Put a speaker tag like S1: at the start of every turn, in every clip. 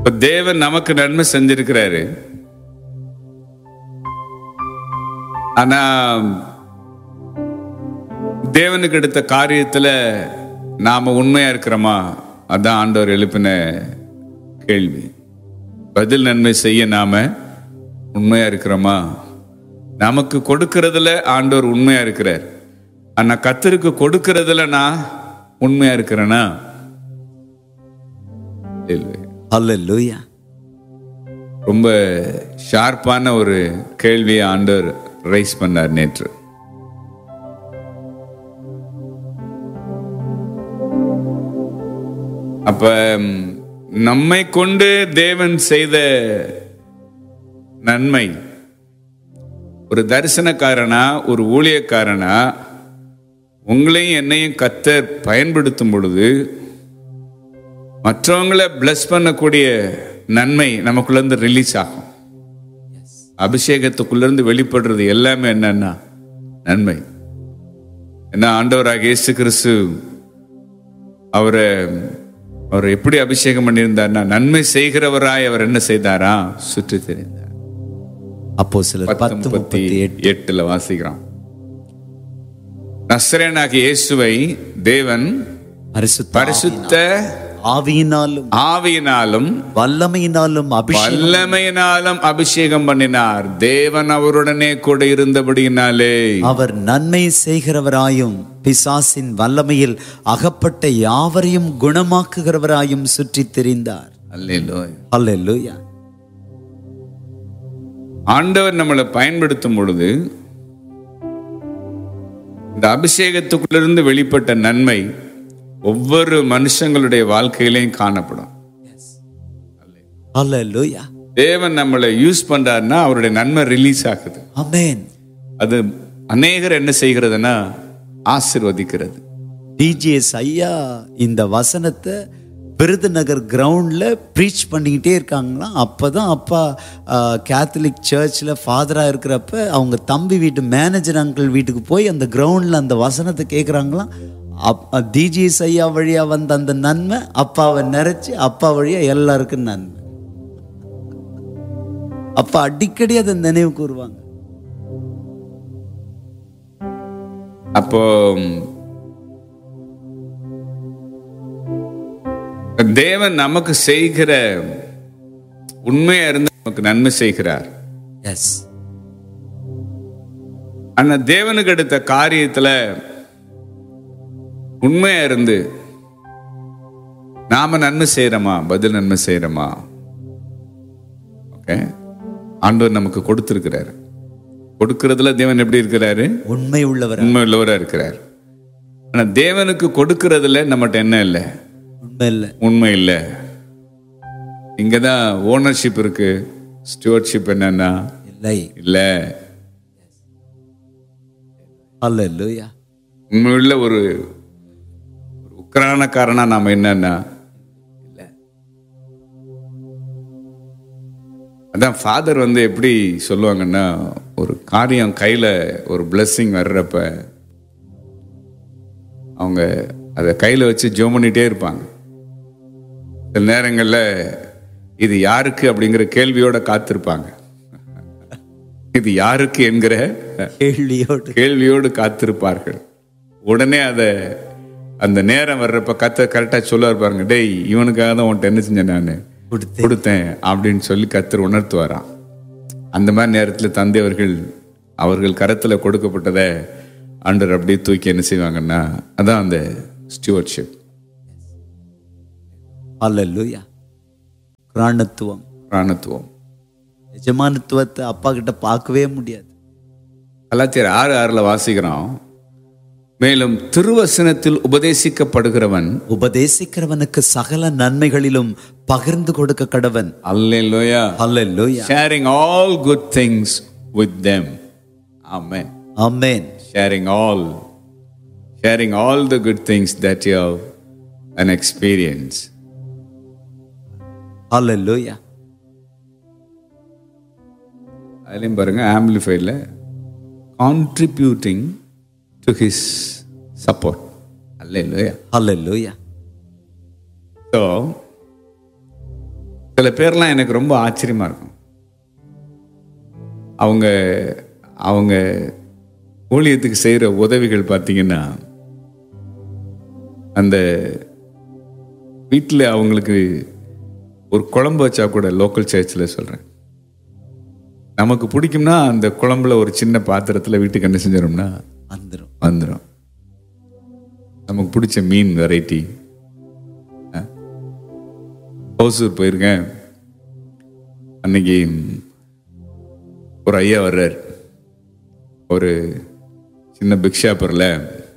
S1: இப்ப தேவன் நமக்கு நன்மை செஞ்சிருக்கிறாரு. ஆனா தேவனுக்கு எடுத்த காரியத்துல நாம உண்மையா இருக்கிறோமா? அதான் ஆண்டவர் எழுப்பின கேள்வி. பதில் நன்மை செய்ய நாம உண்மையா இருக்கிறோமா? நமக்கு கொடுக்கறதுல ஆண்டவர் உண்மையா இருக்கிறார். ஆனா கர்த்தருக்கு கொடுக்கறதுல நான் உண்மையா இருக்கிறேனா?
S2: ஹல்லேலூயா.
S1: ரொம்ப ஷார்ப்பான ஒரு கேள்வியை ஆண்டவர் ரைஸ் பண்ணார் நேற்று. அப்ப நம்மை கொண்டு தேவன் செய்த நன்மை, ஒரு தரிசனக்காரனா, ஒரு ஊழியக்காரனா உங்களையும் என்னையும் கர்த்தர் பயன்படுத்தும் பொழுது மற்றவங்களை பிளஸ் பண்ணக்கூடிய நன்மை நமக்குள்ள இருந்து ரிலீஸ் ஆகும். அபிஷேகத்துக்குள்ள இருந்து வெளிப்படுறது எல்லாமே என்னன்னா நன்மை. என்ன ஆண்டவராக இயேசு கிறிஸ்து அவரை எப்படி அபிஷேகம் பண்ணியிருந்தார்னா, நன்மை செய்கிறவராய் அவர் என்ன செய்தாரா? சுற்றி தெரிந்தார்.
S2: அப்போஸ்தலர் 10:38
S1: வாசிக்கிறோம். நசரேயனாகிய இயேசுவை தேவன் பரிசுத்த ஆவியினாலும் வல்லமையினாலும் அபிஷேகம் பண்ணினார். தேவன் அவருடனே கூட இருந்தபடியினாலே
S2: அவர் நன்மை செய்கிறவராயும் பிசாசின் வல்லமையில் அகப்பட்ட யாவரையும் குணமாக்குகிறவராயும் சுற்றி திரிந்தார். அல்லேலூயா.
S1: ஆண்டவர் நம்மளை பயன்படுத்தும் பொழுது இந்த அபிஷேகத்துக்குள்ளிருந்து வெளிப்பட்ட நன்மை ஒவ்வொரு மனுஷங்களுடைய வாழ்க்கையிலையும் காணப்படும்.
S2: அல்லேலூயா.
S1: தேவன் நம்மளை யூஸ் பண்றாருன்னா அவருடைய நன்மை ரிலீஸ் ஆகுது.
S2: ஆமென்.
S1: அது அநேகர் என்ன செய்கிறதுனா ஆசீர்வதிக்கிறது.
S2: டிஜிஎஸ் ஐயா இந்த வசனத்தை விருதுநகர் கிரவுண்ட்ல ப்ரீச் பண்ணிக்கிட்டே இருக்காங்களாம். அப்பதான் அப்பா கேத்தலிக் சர்ச்சில் ஃபாதராக இருக்கிறப்ப அவங்க தம்பி வீட்டு மேனேஜர் அங்கிள் வீட்டுக்கு போய் அந்த கிரவுண்டில் அந்த வசனத்தை கேட்குறாங்களாம். டிஜிஎஸ் ஐயா வழியா வந்த அந்த நன்மை அப்பாவை நிறைச்சி அப்பா வழியா எல்லாருக்கும் நன்மை. அப்பா அடிக்கடி அதை நினைவு கூறுவாங்க.
S1: அப்போ தேவன் நமக்கு செய்கிற உண்மையா இருந்து நமக்கு நன்மை செய்கிறார்.
S2: எஸ்.
S1: ஆனா தேவனுக்கு எடுத்த காரியத்துல உண்மையா இருந்து நாம நன்மை செய்யறோமா? பதில் நன்மை செய்யறோமா? ஓகே. ஆண்டவர் நமக்கு கொடுத்திருக்கிறார். கொடுக்கிறதுல தேவன் எப்படி இருக்கிறாரு?
S2: உண்மை
S1: உள்ளவரா இருக்கிறார். ஆனா தேவனுக்கு கொடுக்கிறதுல நம்மகிட்ட என்ன இல்லை? உண்மை இல்லை. இங்கதான் ஓனர்ஷிப் இருக்கு. ஸ்டூவர்ட்ஷிப் என்னன்னா இல்ல.
S2: அல்லேலூயா.
S1: உண்மையுள்ள ஒரு உக்கிரானக்காரனா நாம என்னன்னா இல்ல. அதான் ஃபாதர் எப்படி சொல்லுவாங்கன்னா, ஒரு காரியம் கையில ஒரு பிளெஸிங் வர்றப்ப அவங்க அதை கையில வச்சு ஜெபம் பண்ணிட்டே இருப்பாங்க. சில நேரங்கள்ல இது யாருக்கு அப்படிங்கிற கேள்வியோட காத்திருப்பாங்க. இது யாருக்கு என்கிற கேள்வியோடு காத்திருப்பார்கள். உடனே அந்த நேரம் வர்றப்ப கரெக்டா சொல்ல பாருங்க, டேய் இவனுக்காக தான் உன்ட்ட என்ன செஞ்சேன் நான் கொடுத்தேன் அப்படின்னு சொல்லி கர்த்தர் உணர்த்துவாராம். அந்த மாதிரி நேரத்தில் தந்தை அவர்கள் கரத்துல கொடுக்கப்பட்டதை ஆண்டவர் அப்படியே தூக்கி என்ன செய்வாங்கன்னா, அதான் அந்த ஸ்டூவர்ட்ஷிப்.
S2: அல்லேலூயா. பிராணத்துவம் எஜமானத்துவத்தை அப்பா கிட்ட பார்க்கவே முடியாது.
S1: கலாத்தியர் 6:6 வாசிக்கிறோம். மேலும் திருவசனத்தில்
S2: உபதேசிக்கிறவனுக்கு சகல நன்மைகளிலும் பகிர்ந்து கொடுக்க கடவன்.
S1: அல்லேலூயா.
S2: அல்லேலூயா.
S1: Sharing all good things with them. Amen.
S2: Amen.
S1: Sharing all the good things that you have an experience.
S2: Hallelujah.
S1: அதிலையும் பாருங்க, ஆம்பிளிஃபைட்ல contributing to his support. Hallelujah.
S2: Hallelujah.
S1: So சில பேர்லாம் எனக்கு ரொம்ப ஆச்சரியமா இருக்கும். அவங்க அவங்க ஊழியத்துக்கு செய்கிற உதவிகள் பார்த்தீங்கன்னா, அந்த வீட்டில் அவங்களுக்கு ஒரு குழம்பு வச்சா கூட, லோக்கல் சர்ச்சில் சொல்கிறேன், நமக்கு பிடிக்கும்னா அந்த குழம்புல ஒரு சின்ன பாத்திரத்தில் வீட்டுக்கு என்ன செஞ்சிடோம்னா வந்துடும். நமக்கு பிடிச்ச மீன் வெரைட்டி. ஓசூர் போயிருக்கேன். அன்னைக்கு ஒரு ஐயா வர்றார். ஒரு சின்ன பிக் ஷாப்பரில்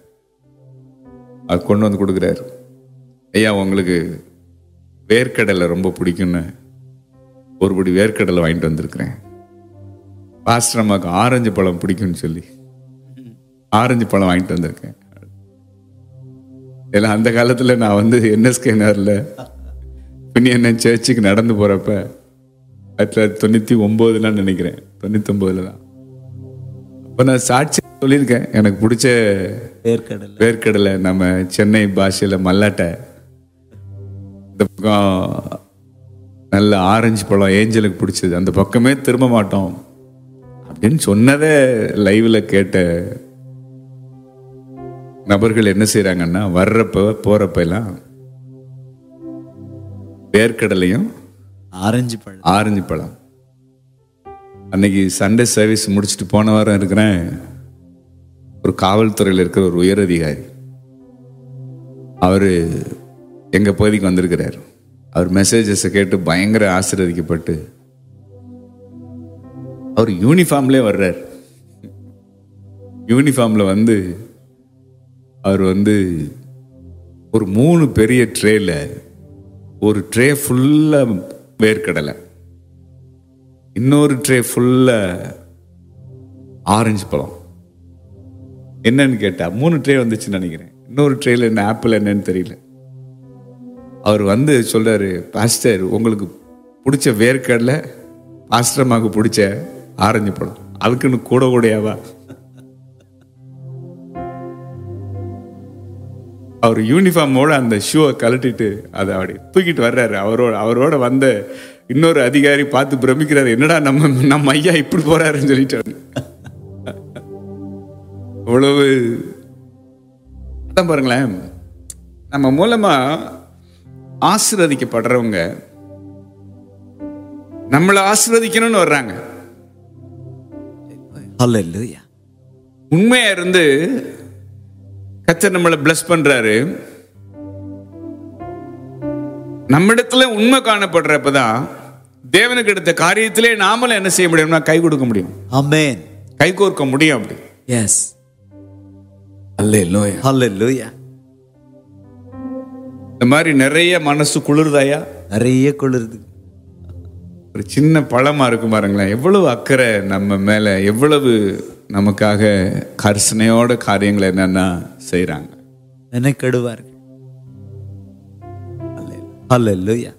S1: அது கொண்டு வந்து கொடுக்குறாரு. ஐயா, உங்களுக்கு வேர்க்கடலை ரொம்ப பிடிக்கும்னு ஒரு படி வேர்க்கடலை வாங்கிட்டு வந்திருக்கிறேன். பாஸ்டர் அம்மாவுக்கு ஆரஞ்சு பழம் பிடிக்கும்னு சொல்லி ஆரஞ்சு பழம் வாங்கிட்டு வந்திருக்கேன். ஏன்னா அந்த காலத்தில் நான் வந்து NSKNRல என்ன சர்ச்சுக்கு நடந்து போகிறப்ப 1999 நினைக்கிறேன், 99 தான். அப்போ நான் சாட்சி சொல்லியிருக்கேன், எனக்கு பிடிச்ச வேர்க்கடலை நம்ம சென்னை பாஷையில் மல்லாட்டை, இந்த பக்கம் நல்ல ஆரஞ்சு பழம் ஏஞ்சலுக்கு பிடிச்சது, அந்த பக்கமே திரும்ப மாட்டோம் அப்படின்னு சொன்னதை லைவ்ல கேட்ட நபர்கள் என்ன செய்யறாங்கன்னா, வர்றப்ப போறப்ப எல்லாம் வேர்க்கடலையும் ஆரஞ்சு பழம். அன்னைக்கு சண்டே சர்வீஸ் முடிச்சுட்டு போன வாரம் இருக்கிறேன். ஒரு காவல்துறையில் இருக்கிற ஒரு உயர் அதிகாரி, அவரு எங்க பகுதிக்கு வந்திருக்கிறார். அவர் மெசேஜஸை கேட்டு பயங்கர ஆசீர்வதிக்கப்பட்டு அவர் யூனிஃபார்ம்லேயே வர்றார். யூனிஃபார்ம்ல வந்து அவர் வந்து ஒரு 3 பெரிய ட்ரேல, ஒரு ட்ரே ஃபுல்லா வேர்க்கடலை, இன்னொரு ட்ரே ஃபுல்லா ஆரஞ்சு பழம். என்னன்னு கேட்டா 3 ட்ரே வந்துச்சுன்னு நினைக்கிறேன். இன்னொரு ட்ரேல என்ன ஆப்பிள் என்னன்னு தெரியல. அவர் வந்து சொல்றாரு, பாஸ்டர் உங்களுக்கு பிடிச்ச வேர்க்கடலை, பாஸ்டர் அம்மாவுக்கு பிடிச்ச ஆரஞ்சு பழம், அதுக்குன்னு கூடையாவா? அவர் யூனிஃபார்மோட அந்த ஷூவை கழட்டிட்டு அதை அப்படி தூக்கிட்டு வர்றாரு. அவரோட வந்த இன்னொரு அதிகாரி பார்த்து பிரமிக்கிறாரு, என்னடா நம்ம ஐயா இப்படி போறாருன்னு சொல்லிட்டாரு. அவ்வளவு பாருங்களேன், நம்ம மூலமா ஆசீர்வதிக்கப்படுறவங்க நம்மளை ஆசீர்வதிக்கணும்னு வர்றாங்க. உண்மையா இருந்து கர்த்தர் நம்மளை பிளஸ் பண்றாரு. நம்மிடத்துல உண்மை காணப்படுறப்பதான் தேவனுக்கு எடுத்த காரியத்திலே நாமளும் என்ன செய்ய முடியும்னா கை கொடுக்க முடியும். ஆமென். கை கோர்க்க முடியும். அப்படி எஸ். அல்லேலூயா, அல்லேலூயா. இந்த மாதிரி நிறைய மனசு குளிர்தாயா? நிறைய குளிர்து. ஒரு சின்ன பழமா இருக்கும் பாருங்களேன், எவ்வளவு அக்கறை நம்ம மேல, எவ்வளவு நமக்காக கர்சனையோட காரியங்களை என்னன்னா செய்யறாங்க. நினைக்கடுவார்கள். அல்லேலூயா.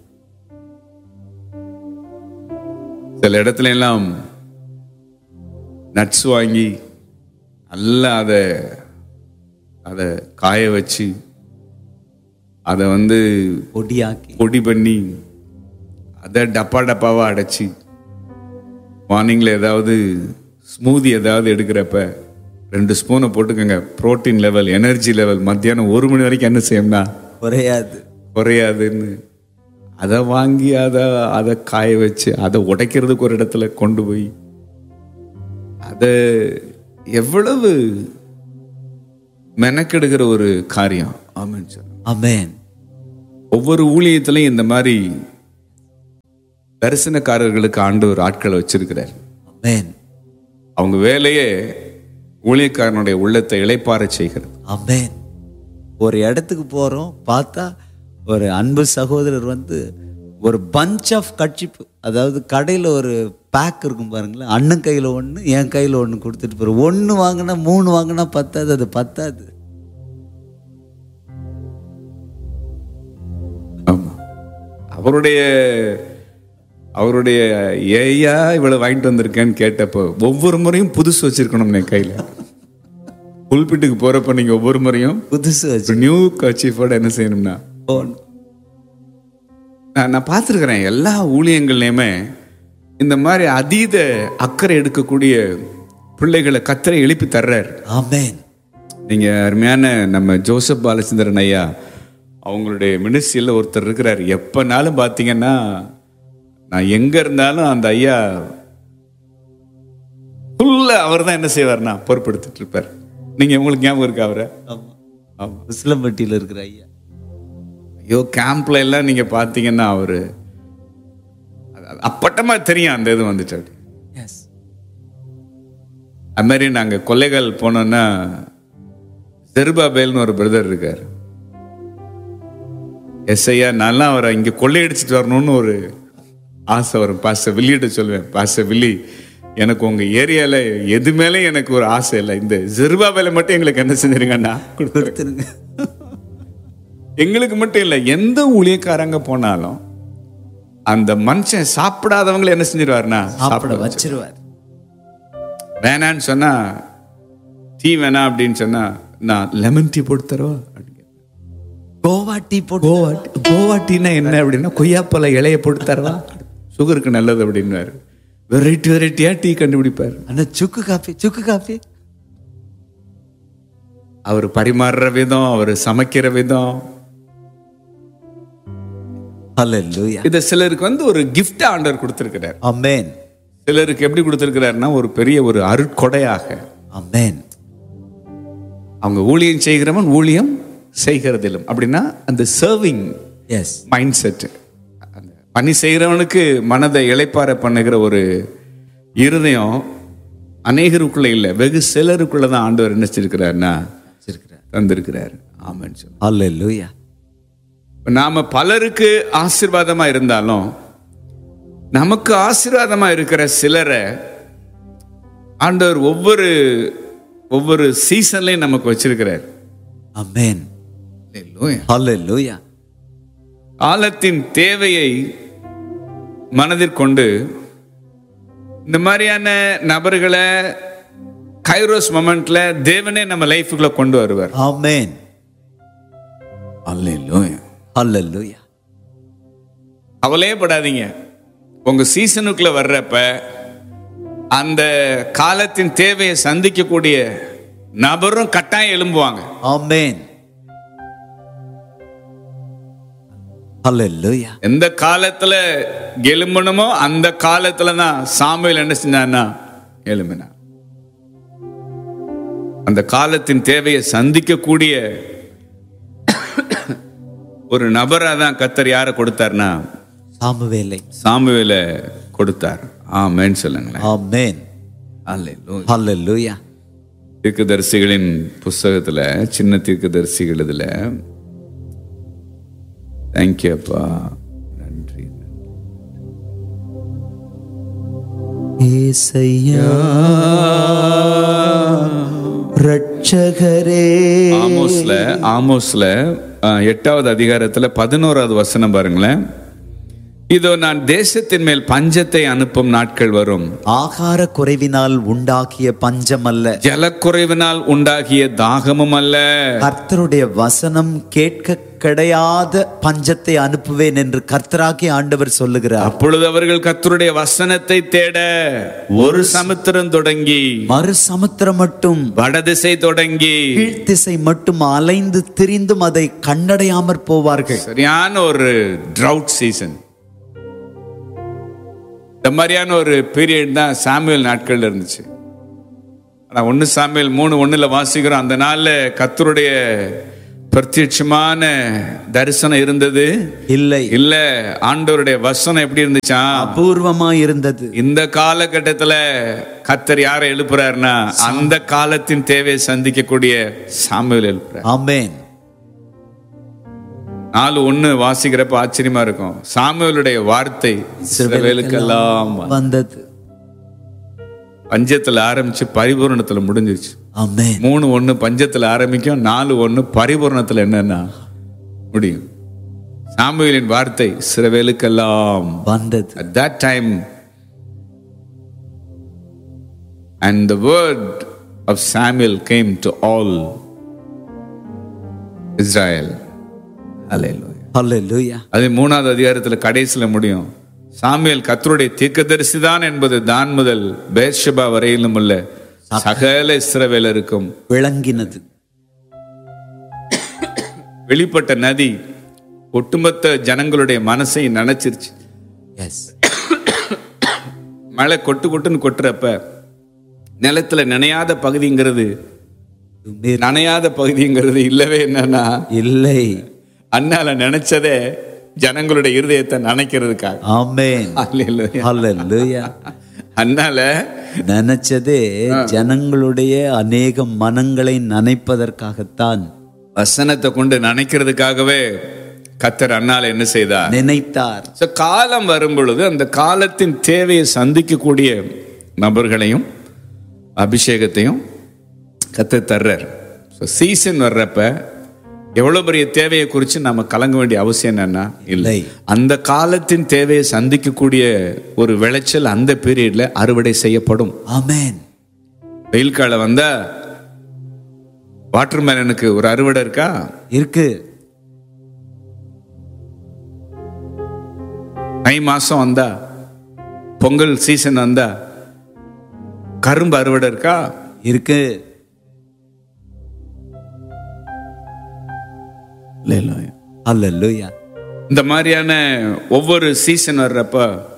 S1: சில இடத்துல எல்லாம் நட்ஸ் வாங்கி நல்லா அதை காய வச்சு அதை வந்து பொடி பண்ணி அதை டப்பாவா அடைச்சி மார்னிங்ல ஏதாவது ஸ்மூதி ஏதாவது எடுக்கிறப்ப 2 ஸ்பூனை போட்டுக்கோங்க. புரோட்டீன் லெவல், எனர்ஜி லெவல் மத்தியானம் 1 மணி வரைக்கும் என்ன செய்யும்னா குறையாதுன்னு அதை வாங்கி அதை காய வச்சு அதை உடைக்கிறதுக்கு ஒரு இடத்துல கொண்டு போய் அதை எவ்வளவு மெனக்கெடுக்கிற ஒரு காரியம். ஆமென் சார். ஆமென். ஒவ்வொரு ஊழியத்திலையும் இந்த மாதிரி தரிசனக்காரர்களுக்கு ஆண்டவர் ஆட்களை வச்சிருக்கிறார். ஆமென். அவங்க வேலையே ஊழியக்காரனுடைய உள்ளத்தை இளைப்பாற செய்கிறது. ஆமென். ஒரு இடத்துக்கு போறோம், பார்த்தா ஒரு அன்பு சகோதரர் வந்து ஒரு பஞ்ச் ஆஃப் கட்சிப்பு, அதாவது கடையில் ஒரு பேக் இருக்கும் பாருங்களேன், அண்ணன் கையில் 1 என் கையில் 1 கொடுத்துட்டு போற. 1 வாங்கினா 3 வாங்கினா பத்தாது, அது பத்தாது. ஆமா, அவருடைய ஏயா இவ்வளவு வாங்கிட்டு வந்திருக்கேன்னு கேட்டப்போ ஒவ்வொரு முறையும் புதுசு வச்சிருக்கணும் என் கையில. புல்பிட்டுக்கு போறப்ப நீங்க ஒவ்வொரு முறையும் புதுசு வச்சு நியூ கர்ச்சீஃபோட என்ன செய்யணும்னா நான் பார்த்துருக்கிறேன் எல்லா ஊழியங்கள்லையுமே இந்த மாதிரி அதீத அக்கறை எடுக்கக்கூடிய பிள்ளைகளை கர்த்தரை எழுப்பி தர்றாரு.
S2: ஆமென்.
S1: நீங்க அருமையான நம்ம ஜோசப் பாலச்சந்திரன் ஐயா அவங்களுடைய மினிஸ்ட்ரியில் ஒருத்தர் இருக்கிறார். எப்பனாலும் பார்த்தீங்கன்னா நான் எங்க இருந்தாலும் அந்த ஐயா ஃபுல்லா அவர் தான் என்ன செய்வார்னா பொறுப்பெடுத்துட்டு இருப்பார். நீங்க உங்களுக்கு ஞாபகம் இருக்கா அவரை?
S2: உசிலம்பட்டியில் இருக்கிற ஐயா.
S1: ஐயோ, கேம்ப்ல எல்லாம் நீங்க பார்த்தீங்கன்னா அவரு அப்பட்டமா தெரியும் அந்த இது வந்துட்டு. அது மாதிரி நாங்க கொள்ளைகள் போனோம்னா ஜெருபாபேல்னு ஒரு பிரதர் இருக்காரு. எஸ்ஐயா நல்லா அவரை இங்க கொள்ளையடிச்சிட்டு வரணும்னு ஒரு ஆசை வரும். பாஸ்டர் வில்லிட்ட சொல்லுவேன், பாஸ்டர் வில்லி எனக்கு உங்க ஏரியால எது மேலே எனக்கு ஒரு ஆசை இல்லை, இந்த ஜெருபாபேலை மட்டும் எங்களுக்கு என்ன செஞ்சிருங்கன்னா கொடுத்துருங்க. எங்களுக்கு மட்டும் இல்லை, எந்த ஊழியக்காரங்க போனாலும் அந்த மனுஷன் சாப்பிடாதவங்களை என்ன செஞ்சிருவாருன்னா சாப்பிட வச்சிருவார். வேணான்னு சொன்னா டீ வேணாம் அப்படின்னு சொன்னா நான் லெமன் டீ போட்டு தருவா.
S2: கோவா டீ போட்டு.
S1: கோவா டீனா என்ன அப்படின்னா கொய்யாப்பழ இலைய போட்டு தரவா, சுகருக்கு நல்லது அப்படின்னுவாரு. வெரைட்டியா டீ கண்டுபிடிப்பாரு.
S2: ஆனா சுக்கு காஃபி
S1: அவர் பரிமாறுற விதம், அவர் சமைக்கிற விதம்,
S2: ஹல்லேலூயா.
S1: இத சிலருக்கு ஒரு கிஃப்ட் ஆண்டவர் கொடுத்திருக்கிறார்.
S2: ஆமென்.
S1: சிலருக்கு எப்படி கொடுத்திருக்கிறாருன்னா ஒரு பெரிய ஒரு அருட்கொடையாக.
S2: ஆமென்.
S1: அவங்க ஊழியம் செய்கிறவன் ஊழியம் செய்கிறதிலும் அப்படின்னா அந்த சர்விங் மைண்ட் செட், பணி செய்கிறவனுக்கு மனதை இளைப்பாற பண்ணுகிற ஒரு இருதயம் அநேகருக்குள்ள இல்லை, வெகு சிலருக்குள்ளதான் ஆண்டவர் என்ன செஞ்சிருக்கிறார்னா தந்திருக்கிறார். ஆமென்.
S2: ஹல்லேலூயா.
S1: நாம பலருக்கு ஆசீர்வாதமா இருந்தாலும் நமக்கு ஆசீர்வாதமா இருக்கிற சிலரை ஆண்டவர் ஒவ்வொரு சீசன்லயும் நமக்கு வச்சிருக்கிறார்.
S2: ஆமென். ஹல்லேலூயா.
S1: காலத்தின் தேவையை மனதில் கொண்டு இந்த மாதிரியான நபர்களை கைரோஸ் மொமெண்ட்ல தேவனே நம்ம லைஃபுக்குள்ள கொண்டு வருவார்.
S2: ஆமென்.
S1: ஹல்லேலூயா.
S2: ஹல்லேலூயா.
S1: கவலையே படாதீங்க. உங்க சீசனுக்குள்ள வர்றப்ப அந்த காலத்தின் தேவையை சந்திக்கக்கூடிய நபரும் கட்டாயம் எழும்புவாங்க.
S2: ஆமென். ஹல்லேலூயா.
S1: எந்த காலத்துல எழும்பணுமோ அந்த காலத்துல தான் சாமுவேல் என்ன செஞ்சான்னா எழும்பினா. அந்த காலத்தின் தேவையை சந்திக்கக்கூடிய ஒரு நபரா தான் கர்த்தர் யாரை கொடுத்தார்னா சாமுவேலை கொடுத்தார். ஆமென் சொல்லுங்களேன்.
S2: ஆமென்.
S1: ஹல்லேலூயா.
S2: ஹல்லேலூயா.
S1: தீர்க்கதரிசிகளின் புஸ்தகத்துல சின்ன தீர்க்கதரிசிகள் இதுல தேங்க்யூ அப்பா, நன்றி.
S2: ஏசையா ரட்சகரே.
S1: ஆமோஸ்ல 8வது அதிகாரத்துல 11வது வசனம் பாருங்களேன். இதோ நான் தேசத்தின் மேல் பஞ்சத்தை அனுப்பும் நாட்கள் வரும்.
S2: ஆகார குறைவினால் உண்டாகிய பஞ்சம் அல்ல,
S1: ஜலக்குறைவினால் உண்டாகிய தாகமும் அல்ல,
S2: கர்த்தருடைய வசனம் கேட்க கிடையாத பஞ்சத்தை அனுப்புவேன் என்று கர்த்தராகிய ஆண்டவர் சொல்லுகிறார்.
S1: அப்பொழுது அவர்கள் கர்த்தருடைய வசனத்தை தேட ஒரு சமுத்திரம் தொடங்கி
S2: மறு சமுத்திரம் மட்டும்,
S1: வடதிசை தொடங்கி
S2: கீழ்த்திசை மட்டும் அலைந்து திரிந்தும் அதை கண்டடையாமற் போவார்கள்.
S1: சரியான ஒரு ட்ரவுட் சீசன். இந்த மாதிரியான ஒரு பீரியட் தான் சாமுவேல் நாட்கள் இருந்துச்சு. ஆனா 1 சாமுவேல் 3:1 வாசிக்கிறோம், அந்த நாள்ல கர்த்தருடைய பிரத்யட்சமான தரிசனம் இருந்தது இல்ல. ஆண்டவருடைய வசனம் எப்படி இருந்துச்சா?
S2: அபூர்வமா இருந்தது.
S1: இந்த காலகட்டத்துல கர்த்தர் யாரை எழுப்புறாருன்னா அந்த காலத்தின் தேவையை சந்திக்கக்கூடிய சாமுவேல் எழுப்புறார்.
S2: ஆமென்.
S1: 4:1 வாசிக்கிறப்ப ஆச்சரியமா இருக்கும். சாமுவேலுடைய வார்த்தை இஸ்ரவேலுக்கெல்லாம் வந்தது. பஞ்சத்துல ஆரம்பிச்சு பரிபூரணத்துல முடிஞ்சிருச்சு.
S2: ஆமென்.
S1: 3:1 பஞ்சத்துல ஆரம்பிக்கும், 4:1 பரிபூரணத்துல என்னன்னா முடியும். சாமுவேலின் வார்த்தை இஸ்ரவேலுக்கெல்லாம் வந்தது. At that time and the word of Samuel came to all Israel. Hallelujah.
S2: ஹalleluya.
S1: அது 3வது அதிகாரத்துல கடைசியில முடியும். சாமுவேல் கர்த்தருடைய தீர்க்கதரிசி தான் என்பது தான் முதல் பேர்ஷெபா வரையிலும் உள்ள சகல இஸ்ரவேலருக்கும்
S2: விளங்கினது.
S1: வெளிப்பட்ட நதி ஒட்டுமொத்த ஜனங்களுடைய மனசை நனைச்சிருச்சு.
S2: எஸ்.
S1: மழை கொட்டுன்னு கொட்டுறப்ப நிலத்துல நனையாத பகுதிங்கிறது இல்லவே என்னன்னா
S2: இல்லை.
S1: அண்ணால நினைச்சதே ஜனங்களுடைய இருதயத்தை நனைக்கிறதுக்காக.
S2: ஆமென். ஹalleluya.
S1: அண்ணால
S2: நினைச்சதே ஜனங்களுடைய அநேக மனங்களை நனைப்பதற்காகத்தான்,
S1: வசனத்தை கொண்டு நனைக்கிறதுக்காகவே கர்த்தர் அண்ணால என்ன செய்தார்?
S2: நினைத்தார்.
S1: காலம் வரும் பொழுது அந்த காலத்தின் தேவையை சந்திக்கக்கூடிய நபர்களையும் அபிஷேகத்தையும் கர்த்தர் தர்றார். சீசன் வர்றப்ப எவ்வளவு பெரிய தேவையை குறித்து நம்ம கலங்க வேண்டிய அவசியம் என்னன்னா இல்லை. அந்த காலத்தின் தேவையை சந்திக்கக்கூடிய ஒரு விளைச்சல் அந்த பீரியட்ல அறுவடை செய்யப்படும்.
S2: ஆமென்.
S1: வெயில் காலம் வந்தா வாட்டர்மெலனுக்கு ஒரு அறுவடை இருக்கா?
S2: இருக்கு.
S1: மை மாசம் வந்தா, பொங்கல் சீசன் வந்தா கரும்பு அறுவடை இருக்கா?
S2: இருக்கு. ஹalleluya.
S1: இந்த மாதிரியான ஒவ்வொரு சீசன் வர்றப்ப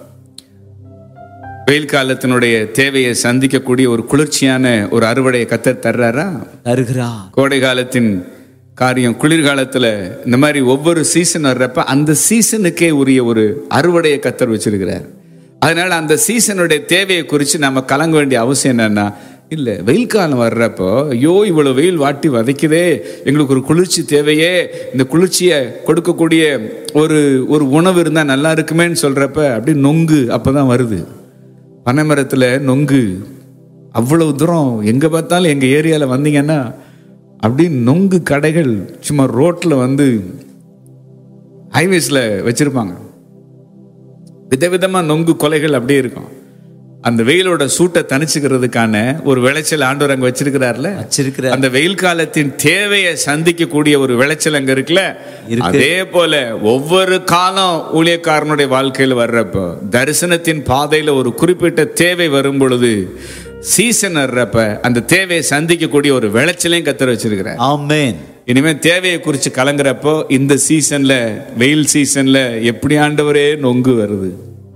S1: வெயில் காலத்தினுடைய தேவையை சந்திக்கக்கூடிய ஒரு குளிர்ச்சியான ஒரு அறுவடையை கர்த்தர் தர்றாரா?
S2: தருகிறார்.
S1: கோடை காலத்தின் காரியம், குளிர்காலத்துல இந்த மாதிரி ஒவ்வொரு சீசன் வர்றப்ப அந்த சீசனுக்கே உரிய ஒரு அறுவடையை கர்த்தர் வச்சிருக்கிறார். அதனால அந்த சீசனுடைய தேவையை குறித்து நம்ம கலங்க வேண்டிய அவசியம் என்னன்னா இல்லை. வெயில் காலம் வர்றப்போ ஐயோ இவ்வளவு வெயில் வாட்டி வதைக்குதே, எங்களுக்கு ஒரு குளிர்ச்சி தேவையே, இந்த குளிர்ச்சியை கொடுக்கக்கூடிய ஒரு ஒரு உணவு இருந்தால் நல்லா இருக்குமேன்னு சொல்றப்ப அப்படி நொங்கு அப்பதான் வருது. பனைமரத்துல நொங்கு அவ்வளவு தூரம் எங்க பார்த்தாலும் எங்க ஏரியால வந்தீங்கன்னா அப்படி நொங்கு கடைகள் சும்மா ரோட்ல வந்து ஹைவேஸ்ல வச்சிருப்பாங்க. விதவிதமா நொங்கு கொலைகள் அப்படியே இருக்கும். அந்த வெயிலோட சூட்டை தணிச்சுக்கிறதுக்கான ஒரு விளைச்சல் ஆண்டவர் அங்க வச்சிருக்கிறார்ல. அந்த வெயில் காலத்தின் தேவையை சந்திக்கக்கூடிய ஒரு விளைச்சல் அங்க இருக்குல்ல. அதே போல ஒவ்வொரு காலம் ஊழியக்காரனுடைய வாழ்க்கையில் வர்றப்போ தரிசனத்தின் பாதையில ஒரு குறிப்பிட்ட தேவை வரும் பொழுது சீசன் வர்றப்ப அந்த தேவையை சந்திக்கக்கூடிய ஒரு விளைச்சலையும் கர்த்தர் வச்சிருக்கிறார்.
S2: ஆமென்.
S1: இனிமே தேவையை குறித்து கலங்குறப்போ இந்த சீசன்ல, வெயில் சீசன்ல எப்படி ஆண்டவரே நொங்கு வருது,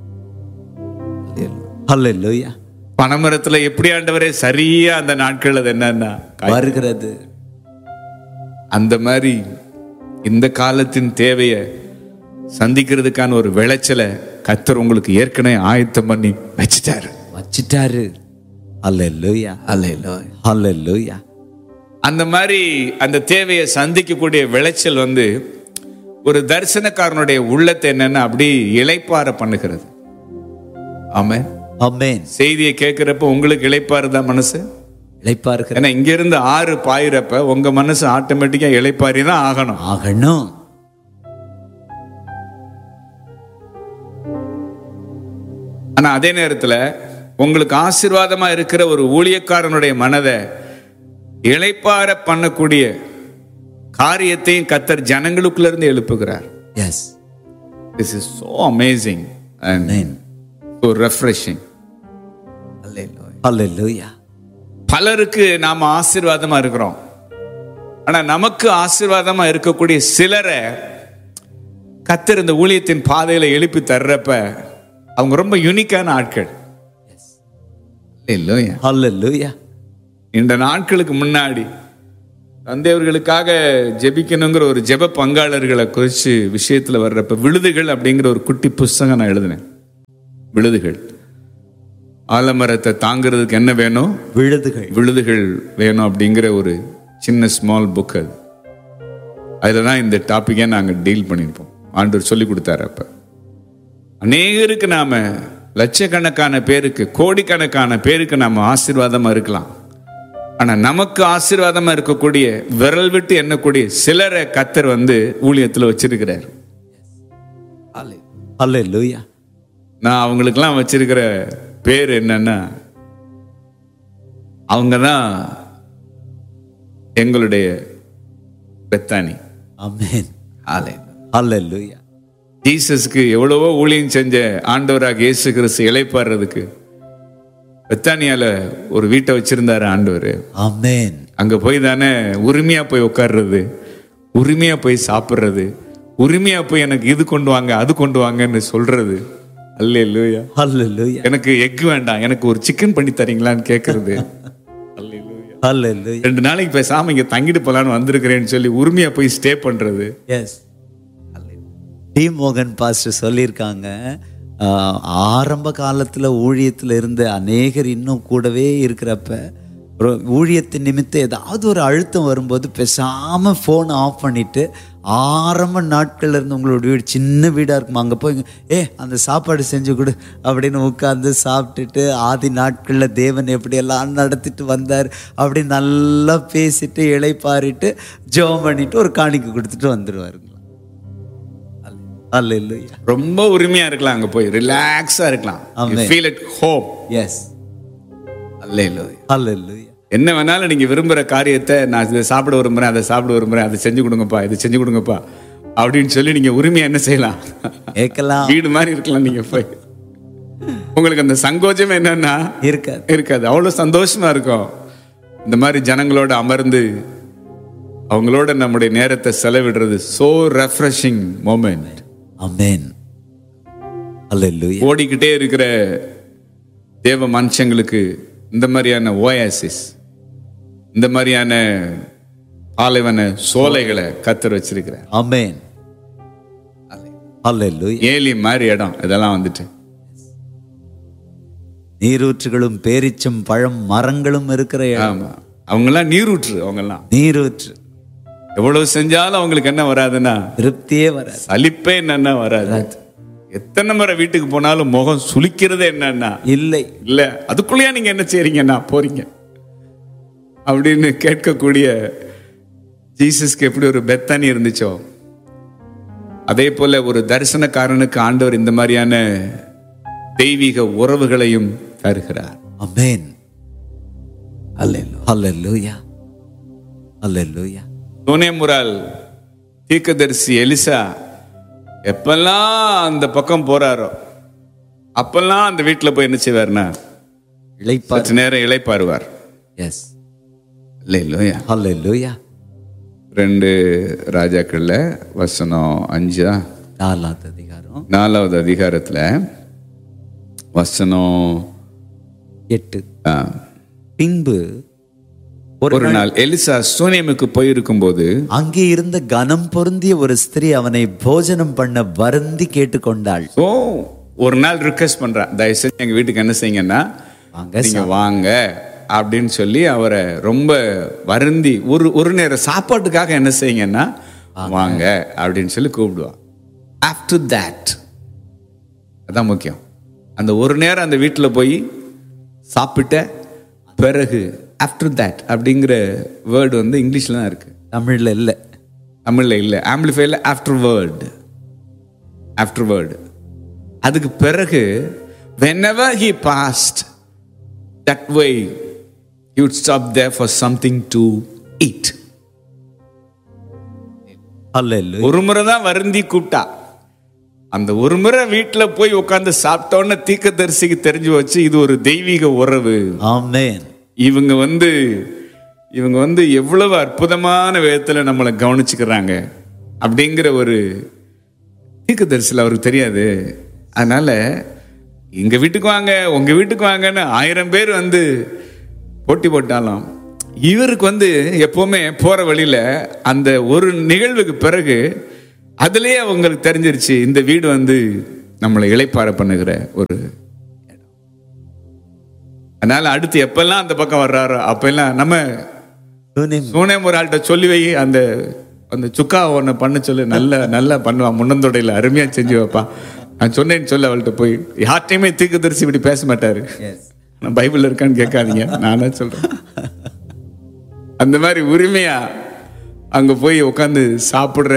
S2: ஹalleluya.
S1: பனைமரத்துல எப்படி ஆண்டவரே சரியா அந்த நாட்கள் அது என்னன்னா
S2: வருகிறது.
S1: அந்த மாதிரி இந்த காலத்தின் தேவையை சந்திக்கிறதுக்கான ஒரு விளைச்சலை கர்த்தர் உங்களுக்கு ஏற்கனவே ஆயத்தம் பண்ணி வச்சிட்டாரு.
S2: ஹalleluya. ஹalleluya.
S1: அந்த மாதிரி அந்த தேவையை சந்திக்கக்கூடிய விளைச்சல் வந்து ஒரு தரிசனக்காரனுடைய உள்ளத்தை என்னன்னா அப்படி இளைப்பாற பண்ணுகிறது. ஆமென்.
S2: ஆமென்.
S1: செய்தியை கேட்கிறப்ப உங்களுக்கு இளைப்பாறுதான் மனசு?
S2: இளைப்பாறுகிறது.
S1: ஏன்னா இங்க இருந்து 6 பாயிரப்ப உங்க மனசு ஆட்டோமேட்டிக்கா இளைப்பாரி தான் ஆகணும். ஆனா அதே நேரத்துல உங்களுக்கு ஆசீர்வாதமா இருக்கிற ஒரு ஊழியக்காரனுடைய மனதை இளைப்பாற பண்ணக்கூடிய காரியத்தையும் கர்த்தர் ஜனங்களுக்குள்ள இருந்து எழுப்புகிறார்.
S2: S.
S1: This is so amazing and so refreshing.
S2: Hallelujah.
S1: பலருக்கு நாம ஆசீர்வாதமா இருக்கிறோம். ஆனா நமக்கு ஆசீர்வாதமா இருக்கக்கூடிய சிலரை கர்த்தர் இந்த ஊழியத்தின் பாதையில எழுப்பி தர்றப்ப அவங்க ரொம்ப யூனிக்கான ஆட்கள்.
S2: Hallelujah.
S1: இந்த நாட்களுக்கு முன்னாடி தந்தையவர்களுக்காக ஜெபிக்கணுங்கிற ஒரு ஜெப பங்காளர்களை குறித்து விஷயத்துல வர்றப்ப விழுதுகள் அப்படிங்கிற ஒரு குட்டி புஸ்தகம் நான் எழுதினேன். ஆலமரத்தை தாங்கிறதுக்கு என்ன வேணும்? விழுதுகள் வேணும் அப்படிங்கிற ஒரு சின்ன ஸ்மால் புக். அதுல தான் இந்த டாபிக்கை நாங்கள் டீல் பண்ணியிருப்போம். ஆண்டவர் சொல்லி கொடுத்தாரு. அப்ப அநேகருக்கு நாம லட்சக்கணக்கான பேருக்கு, கோடிக்கணக்கான பேருக்கு நாம ஆசீர்வாதமா இருக்கலாம். ஆனா நமக்கு ஆசீர்வாதமா இருக்கக்கூடிய, விரல் விட்டு எண்ணக்கூடிய சிலரை கர்த்தர் ஊழியத்துல வச்சிருக்கிறார்.
S2: ஹல்லேலூயா.
S1: நான் அவங்களுக்கெல்லாம் வச்சிருக்கிற பேர் என்னன்னா, அவங்கதான் எங்களுடைய பெத்தானி.
S2: ஆமென். ஹல்லேலூயா.
S1: ஜீசஸ்க்கு எவ்வளவோ ஊழியம் செஞ்ச ஆண்டவராக இயேசு கிறிஸ்து இளைப்பாறுறதுக்கு பெத்தானியால ஒரு வீட்டை வச்சிருந்தாரு ஆண்டவர்.
S2: ஆமென்.
S1: அங்க போய் தானே உரிமையா போய் உட்கார்றது, உரிமையா போய் சாப்பிடுறது, உரிமையா போய் எனக்கு இது கொண்டு வாங்க அது கொண்டு வாங்கன்னு சொல்றது. அல்லேலூயா.
S2: ஹல்லேலூயா.
S1: எனக்கு எக் வேண்டாம், எனக்கு ஒரு சிக்கன் பண்ணி தரீங்களான்னு கேட்கறது.
S2: ஹல்லேலூயா.
S1: 2 நாளைக்கு பேசாம இங்க தங்கிட்டு போலான்னு வந்திருக்கிறேன்னு சொல்லி உரிமையா போய் ஸ்டே பண்றது.
S2: எஸ். டி மோகன் பாஸ்டர் சொல்லியிருக்காங்க, ஆரம்ப காலத்துல ஊழியத்துல இருந்த அநேகர் இன்னும் கூடவே இருக்கிறப்ப ஒரு ஊழியத்தின் நிமித்தம் ஏதாவது ஒரு அழுத்தம் வரும்போது பேசாம ஃபோனை ஆஃப் பண்ணிட்டு ஆரம்ப நாட்கள்ல இருந்து உங்களோட வீடு சின்ன வீடா இருக்குமா, அங்க போய் அந்த சாப்பாடு செஞ்சு கொடு அப்படின்னு உட்கார்ந்து சாப்பிட்டுட்டு ஆதி நாட்கள்ல தேவன் எப்படியெல்லாம் நடத்திட்டு வந்தார் அப்படின்னு நல்லா பேசிட்டு இளைப்பாரிட்டு ஜெபம் பண்ணிட்டு ஒரு காணிக்கை கொடுத்துட்டு வந்துருவாருங்களா. அல்லேலூயா.
S1: ரொம்ப உரிமையா இருக்கலாம், அங்க போய் ரிலாக்ஸா இருக்கலாம். You feel at home.
S2: S.
S1: அல்லேலூயா.
S2: அல்லேலூயா.
S1: என்ன வேணாலும் நீங்க விரும்புற காரியத்தை, நான் இதை சாப்பிட விரும்புறேன், அதை சாப்பிட விரும்புறேன், அதை செஞ்சு கொடுங்கப்பா, இது செஞ்சு கொடுங்கப்பா அப்படின்னு சொல்லி நீங்க உரிமையா என்ன செய்யலாம்?
S2: கேட்கலாம்.
S1: வீடு மாதிரி இருக்கலாம். நீங்க போய் உங்களுக்கு அந்த சங்கோஜம் என்னன்னா இருக்காது. அவ்வளவு சந்தோஷமா இருக்கும். இந்த மாதிரி ஜனங்களோட அமர்ந்து அவங்களோட நம்முடைய நேரத்தை செலவிடுறது so refreshing moment.
S2: ஆமென். அல்லேலூயா.
S1: ஓடிக்கிட்டே இருக்கிற தேவ மனுஷங்களுக்கு இந்த மாதிரியான ஓயாசிஸ், இந்த மாதிரியான பாலைவன சோலைகளை கர்த்தர் வச்சிருக்கிறார்.
S2: ஆமென். அல்லேலூயா.
S1: ஏலி மாதிரி இடம் இதெல்லாம் வந்துட்டு
S2: நீரூற்றுகளும் பேரிச்சம் பழம் மரங்களும் இருக்கிற இடம்.
S1: ஆமா, அவங்கெல்லாம் நீரூற்று. அவங்கெல்லாம்
S2: நீரூற்று.
S1: எவ்வளவு செஞ்சாலும் அவங்களுக்கு என்ன வராதுன்னா
S2: திருப்தியே வராது,
S1: சலிப்பே என்னன்னா வராது. எத்தனை முறை வீட்டுக்கு போனாலும் முகம் சுளிக்கிறது என்னன்னா
S2: இல்லை
S1: இல்ல, அதுக்குள்ளேயே நீங்க என்ன செய்றீங்கன்னா போறீங்க அப்படின்னு கேட்கக்கூடிய ஜீசஸ்க்கு எப்படி ஒரு பெத்தானி இருந்துச்சோ, அதே போல ஒரு தரிசனக்காரனுக்கு ஆண்டவர் இந்த மாதிரியான தெய்வீக உறவுகளையும் தருகிறார்.
S2: ஆமென். அல்லேலூயா. அல்லேலூயா.
S1: சோனேமுரால் தீர்க்கதரிசி எலிசா எப்பெல்லாம் அந்த பக்கம் போறாரோ அப்பெல்லாம் அந்த வீட்டுல போய் என்ன செய்வார்னா சற்று நேரம் இளைப்பாருவார்.
S2: எஸ்.
S1: அல்லேலூயா.
S2: அல்லேலூயா.
S1: 2 ராஜாக்கள்ல வசனம் 5 4வது அதிகாரத்துல வசனம்
S2: 8. பின்பு
S1: ஒரு நாள் எலிசா சூனேமுக்கு போயிருக்கும் போது
S2: அங்கே இருந்த கனம் பொருந்திய ஒரு ஸ்திரீ அவனை போஜனம் பண்ண வருந்தி கேட்டுக்கொண்டாள்.
S1: ஒரு நாள் ரிக்வெஸ்ட் பண்றான், தயவு செஞ்சு எங்க வீட்டுக்கு என்ன செய்யுங்கன்னா நீங்க வாங்க அப்படின்னு சொல்லி அவரை ரொம்ப வருந்தி ஒரு நேரம் சாப்பாட்டுக்காக என்ன செய்யுங்கன்னா வாங்க அப்படின்னு சொல்லி கூப்பிடுவான். ஆஃப்டர் தட், அதான் முக்கியம். அந்த ஒரு நேரம் அந்த வீட்டில் போய் சாப்பிட்ட பிறகு ஆஃப்டர் தட் அப்படிங்கிற வேர்டு வந்து இங்கிலீஷ்ல தான் இருக்கு, தமிழ்ல இல்லை. ஆம்பிளிஃபைல ஆஃப்டர் வேர்டு. அதுக்கு பிறகு whenever he passed that way he would stop there for something to eat. ஒரு முறை தான் வருந்தி கூப்பிட்டா, அந்த ஒரு முறை வீட்டுல போய் உட்கார்ந்து சாப்பிட்டோன்னு தீர்க்கதரிசிக்கு தெரிஞ்சு வச்சு இது ஒரு தெய்வீக உறவு.
S2: ஆமென்.
S1: இவங்க வந்து எவ்வளவு அற்புதமான விதத்துல நம்மளை கவனிச்சுக்கிறாங்க அப்படிங்கிற ஒரு தீர்க்கதரிசில அவருக்கு தெரியாது. அதனால எங்க வீட்டுக்கு வாங்க உங்க வீட்டுக்கு வாங்கன்னு 1000 பேர் வந்து போட்டி போட்டாலும் இவருக்கு வந்து எப்பவுமே போற வழியில அந்த ஒரு நிகழ்வுக்கு பிறகு அதுலயே அவங்களுக்கு தெரிஞ்சிருச்சு இந்த வீடு வந்து நம்மளை இளைப்பாற பண்ணுகிற ஒரு இடம். அதனால அடுத்து எப்பெல்லாம் அந்த பக்கம் வர்றாரோ அப்பெல்லாம் நம்ம சூனேம் ஒரு ஆள்கிட்ட சொல்லி வை, அந்த அந்த சுக்கா ஒன்று பண்ண சொல்லு, நல்லா பண்ணுவான், முன்னந்தொடையில அருமையா செஞ்சு வைப்பான். நான் சொன்னேன்னு சொல்ல அவள்கிட்ட போய். யார்ட்டையுமே தீர்க்கதரிசி இப்படி பேச மாட்டாரு. நான் பைபிள் இருக்கான்னு கேட்காதீங்க, நானே சொல்றேன். அந்த மாதிரி உரிமையா அங்க போய் உட்காந்து சாப்பிடுற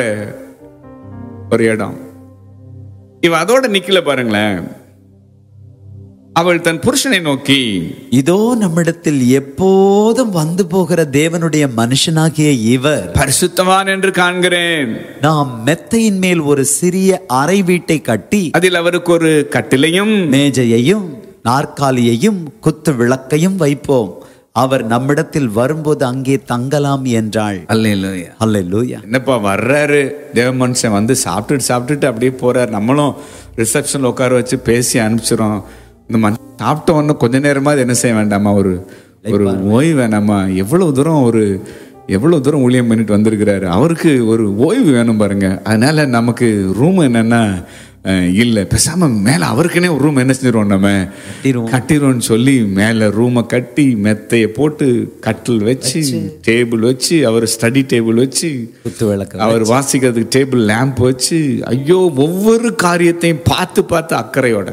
S1: ஒரு இடம். இவன் அதோட நிக்கல பாருங்களேன். அவள் தன் புருஷனை நோக்கி,
S2: இதோ நம்மிடத்தில் எப்போதும் வந்து போகிற தேவனுடைய மனுஷனாகிய இவர்
S1: பரிசுத்தவான் என்று காண்கிறேன்.
S2: நாம் மெத்தையின் மேல் ஒரு சிறிய அறை வீட்டை கட்டி
S1: அதில் அவருக்கு ஒரு கட்டிலையும்
S2: மேஜையையும் நாற்காலியையும் குத்து விளக்கையும் வைப்போம். அவர் நம்மிடத்தில் வரும்போது அங்கே தங்கலாம் என்றாள்.
S1: அல்லேலூயா.
S2: அல்லேலூயா.
S1: என்னப்பா வர்றாரு தேவ மனுஷன், வந்து சாப்பிட்டுட்டு அப்படியே போறாரு. நம்மளும் ரிசப்ஷன்ல உட்கார வச்சு பேசி அனுப்பிச்சிடும். இந்த மனுஷன் சாப்பிட்ட உடனே கொஞ்ச நேரமாவது என்ன செய்ய வேண்டாமா, ஒரு ஓய்வு வேணாமா? எவ்வளவு தூரம் ஊழியம் பண்ணிட்டு வந்திருக்கிறாரு, அவருக்கு ஒரு ஓய்வு வேணும் பாருங்க. அதனால நமக்கு ரூம் என்னன்னா இல்லை, பேசாம மேல அவருக்குன்னே ஒரு ரூம் என்ன செஞ்சிருவோம், நம்ம கட்டிடுவோம்னு சொல்லி மேல ரூமை கட்டி மெத்தையை போட்டு கட்டில் வச்சு டேபிள் வச்சு அவர் ஸ்டடி டேபிள் வச்சு அவர் வாசிக்கிறதுக்கு டேபிள் லேம்ப் வச்சு, ஐயோ ஒவ்வொரு காரியத்தையும் பார்த்து அக்கறையோட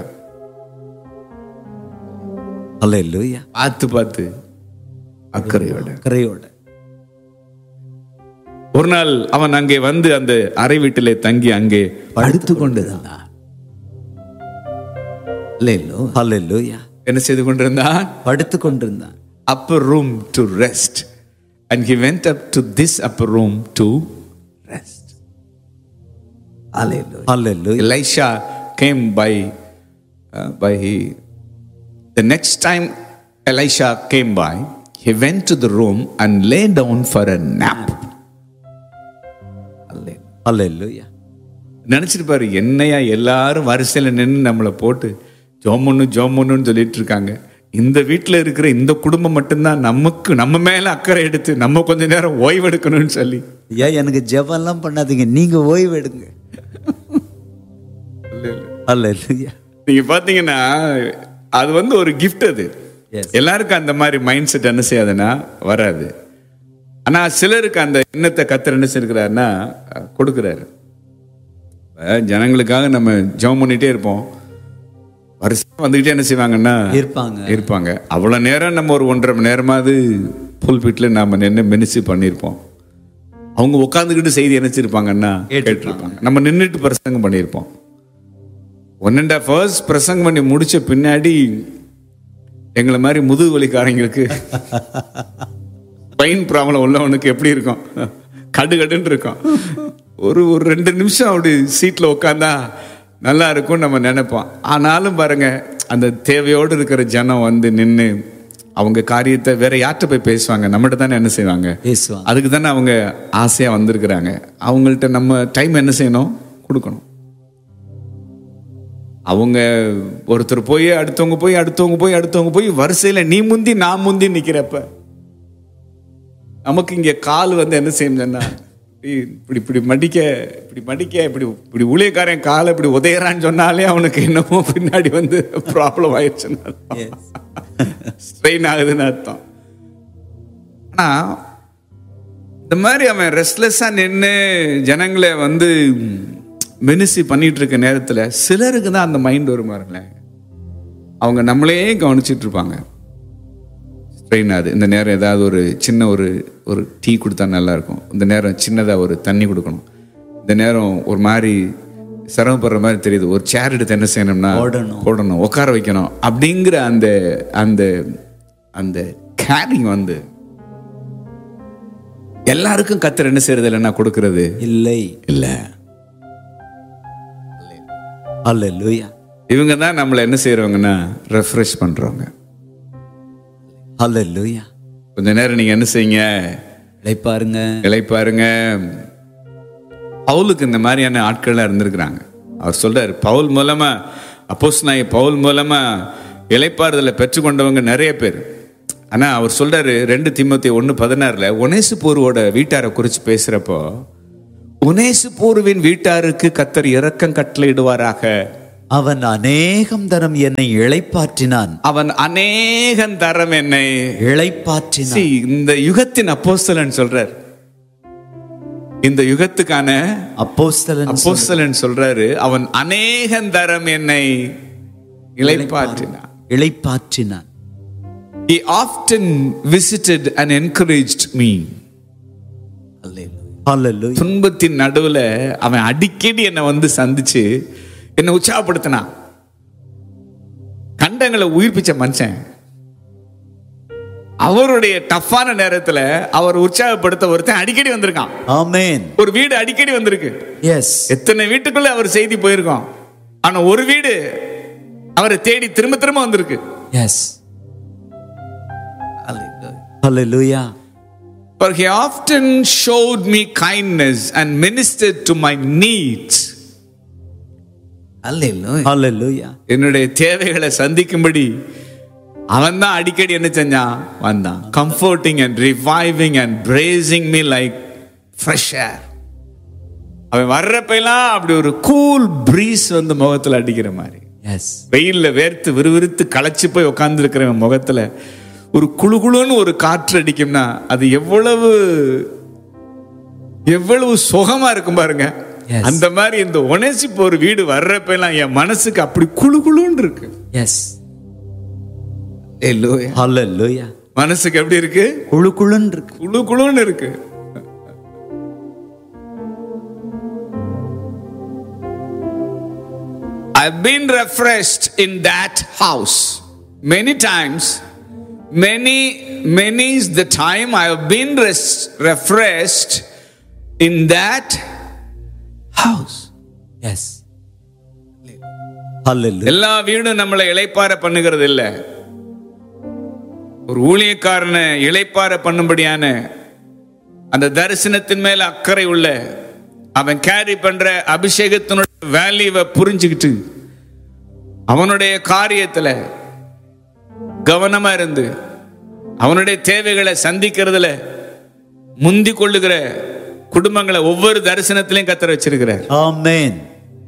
S1: பார்த்து அக்கறையோட ஒரு நாள் அவன் அங்கே வந்து அந்த அறை வீட்டிலே தங்கி அங்கே படுத்து கொண்டிருந்தான். என்ன செய்து கொண்டிருந்தான்? படுத்து கொண்டிருந்தான். upper room to rest, and he went up to this upper room to rest. Hallelujah. Elisha came by the next time Elisha came by, he went to the room and lay down for a nap. நினைச்சிட்டு பாரு, என்னையா எல்லாரும் வரிசையில நின்று நம்மளை போட்டு ஜோமன்னு சொல்லிட்டு இருக்காங்க. இந்த வீட்டுல இருக்கிற இந்த குடும்பம் மட்டும்தான் நம்ம மேல அக்கறை எடுத்து நம்ம கொஞ்ச நேரம் ஓய்வு எடுக்கணும்னு சொல்லி,
S2: ஏன் எனக்கு ஜெபம்லாம் பண்ணாதீங்க, நீங்க ஓய்வு எடுங்க.
S1: நீங்க பாத்தீங்கன்னா அது வந்து ஒரு கிஃப்ட். அது எல்லாருக்கும் அந்த மாதிரி மைண்ட் செட் என்ன செய்யாதுன்னா வராது. ஆனா சிலருக்கு அந்த எண்ணத்தை கர்த்தர் என்ன செய்கிறாருன்னா கொடுக்கிறாரு. ஜனங்களுக்காக நம்ம ஜெபம் பண்ணிட்டே இருப்போம், வருஷம் வந்துகிட்டே என்ன செய்வாங்கன்னா இருப்பாங்க. அவ்வளவு நேரம் நம்ம ஒரு 1.5 மணி நேரமாவது புல்பிட்ல நாம நின்று மினிஸ்ட்ரி பண்ணியிருப்போம். அவங்க உட்காந்துக்கிட்டு செய்தி நினைச்சிருப்பாங்கன்னா கேட்டிருப்பாங்க. நம்ம நின்றுட்டு பிரசங்கம் பண்ணியிருப்போம். 1.5 hours பிரசங்கம் பண்ணி முடிச்ச பின்னாடி எங்களை மாதிரி முதுகு வலிக்காரங்களுக்கு பைன் ப்ராப்ளம் உள்ளவனுக்கு எப்படி இருக்கும், கடுன்னு இருக்கும். ஒரு 2 நிமிஷம் அப்படி சீட்ல உட்காந்தா நல்லா இருக்கும் நம்ம நினைப்போம். ஆனாலும் பாருங்க, அந்த தேவையோடு இருக்கிற ஜனம் வந்து நின்று அவங்க காரியத்தை வேற யார்கிட்ட போய் பேசுவாங்க? நம்மகிட்ட தானே என்ன செய்வாங்க, அதுக்கு தானே அவங்க ஆசையா வந்திருக்கிறாங்க. அவங்கள்ட்ட நம்ம டைம் என்ன செய்யணும், கொடுக்கணும். அவங்க ஒருத்தர் போய் அடுத்தவங்க போய் வரிசையில நீ முந்தி நான் முந்தி நிக்கிறப்ப நமக்கு இங்க கால் வந்து என்ன செய்யணும்னா இப்படி மடிக்க இப்படி ஊழியக்காரன் காலை இப்படி உதையறான்னு சொன்னாலே அவனுக்கு என்னமோ பின்னாடி வந்து ப்ராப்ளம் ஆயிடுச்சுன்னு ஸ்ட்ரெயின் ஆகுதுன்னு அர்த்தம். ஆனா இந்த மாதிரி அவன் ரெஸ்ட்லெஸ்ஸா நின்று ஜனங்களை வந்து மினிஸ்ட்ரி பண்ணிட்டு இருக்க நேரத்துல சிலருக்கு தான் அந்த மைண்ட் வரும் பாருங்களேன். அவங்க நம்மளே கவனிச்சிட்டு இருப்பாங்க. ஸ்ட்ரெயின் ஆகுது, இந்த நேரம் ஏதாவது ஒரு சின்ன ஒரு டீ கொடுத்தா நல்லா இருக்கும், இந்த நேரம் சின்னதாக ஒரு தண்ணி கொடுக்கணும், இந்த நேரம் ஒரு மாதிரி சிரமப்படுற மாதிரி தெரியுது, ஒரு சேர் எடுத்து என்ன செய்யணும்னா போடணும், உட்கார வைக்கணும் அப்படிங்கிற அந்த அந்த அந்த கேரிங் வந்து எல்லாருக்கும் கர்த்தர் என்ன செய்யறது இல்லைன்னா கொடுக்கறது இல்லை.
S2: அல்லேலூயா.
S1: இவங்க தான் நம்மளை என்ன செய்யறவங்கன்னா ரெஃப்ரெஷ் பண்றவங்க.
S2: அல்லேலூயா.
S1: கொஞ்ச நேரம் நீங்க என்ன செய்யுங்க, இளைப்பாருங்க. பவுலுக்கு இந்த மாதிரியான ஆட்கள்லாம் இருந்திருக்கிறாங்க. அவர் சொல்றாரு, பவுல் மூலமா அப்போஸ்தலனாகிய பவுல் மூலமா இளைப்பாறுதலை பெற்றுக்கொண்டவங்க நிறைய பேர். ஆனா அவர் சொல்றாரு 2 தீமோத்தேயு 1:16 ஒனேசிப்போரோட வீட்டாரை குறிச்சு பேசுறப்போ, ஒனேசிப்போருவின் வீட்டாருக்கு கர்த்தர் இரக்கம் கட்டளையிடுவாராக,
S2: அவன் அநேகம் தரம் என்னை இளைப்பாற்றினான்.
S1: இந்த யுகத்தின் அப்போஸ்தலன் சொல்றார், இந்த யுகத்துக்கான அப்போஸ்தலன் சொல்றாரு, அவன் அநேகம் தரம் என்னை இளைப்பாற்றினான். He often visited and encouraged me. துன்பத்தின் நடுவுல அவன் அடிக்கடி என்னை வந்து சந்திச்சு என்னை உற்சாகப்படுத்தினான். அண்டங்களை உயிர்ப்பிச்ச மனுஷன். அவருடைய டஃப்பான நேரத்துல அவர் உற்சாகப்படுத்த ஒருத்தன் அடிக்கடி வந்திருக்கான்.
S2: ஆமென்.
S1: ஒரு வீடு அடிக்கடி வந்திருக்கு.
S2: எஸ்.
S1: எத்தனை வீட்டுக்குள்ள அவர் செய்தி போயிருக்கோம். ஆனா ஒரு வீடு அவரை தேடி திரும்ப திரும்ப வந்திருக்கு.
S2: S. Hallelujah.
S1: For he often showed me kindness and ministered to my needs.
S2: ஹalleluya.
S1: என்னுடைய தேவைகளை சந்திக்கும்படி அவன் தான் அடிக்கடி என்ன செஞ்சான், வந்தான். Comforting and reviving and bracing me like fresh air. அவன் வர்றப்பெல்லாம் அப்படி ஒரு கூல் பிரீஸ் வந்து முகத்துல அடிக்கிற மாதிரி.
S2: எஸ்.
S1: வெயில்ல வேர்த்து விறுவிறுத்து களைச்சு போய் உட்கார்ந்து இருக்கிறவன் முகத்துல ஒரு குளுகுளுன்னு ஒரு காற்று அடிக்கும்னா அது எவ்வளவு எவ்வளவு சுகமா இருக்கும் பாருங்க. அந்த மாதிரி இந்த ஒனேசிப்பு ஒரு வீடு வர்றப்பெல்லாம் என் மனசுக்கு அப்படி குளுகுளுன்னு இருக்கு.
S2: எஸ். ஹalleluya.
S1: மனசுக்கு எப்படி இருக்கு?
S2: குளுகுளுன்னு இருக்கு.
S1: குளுகுளுன்னு இருக்கு. I've been refreshed in that house many times. Many is the time I have been refreshed in that house.
S2: Yes. Hallelujah.
S1: எல்லா வீடும் நம்மளை இளைப்பாற பண்ணுகிறது இல்ல. ஒரு ஊழியக்காரனை இளைப்பாற பண்ணும்படியான அந்த தரிசனத்தின் மேல அக்கறை உள்ள அவன் கேரி பண்ற அபிஷேகத்தினுடைய வேல்யூவை புரிஞ்சுக்கிட்டு அவனுடைய காரியத்துல கவனமா இருந்து அவனுடைய தேவைகளை சந்திக்கிறதுல முந்தி கொள்ளுகிற குடும்பங்களை ஒவ்வொரு தரிசனத்திலையும் கத்தர் வச்சிருக்கிறார்.
S2: ஆமென்.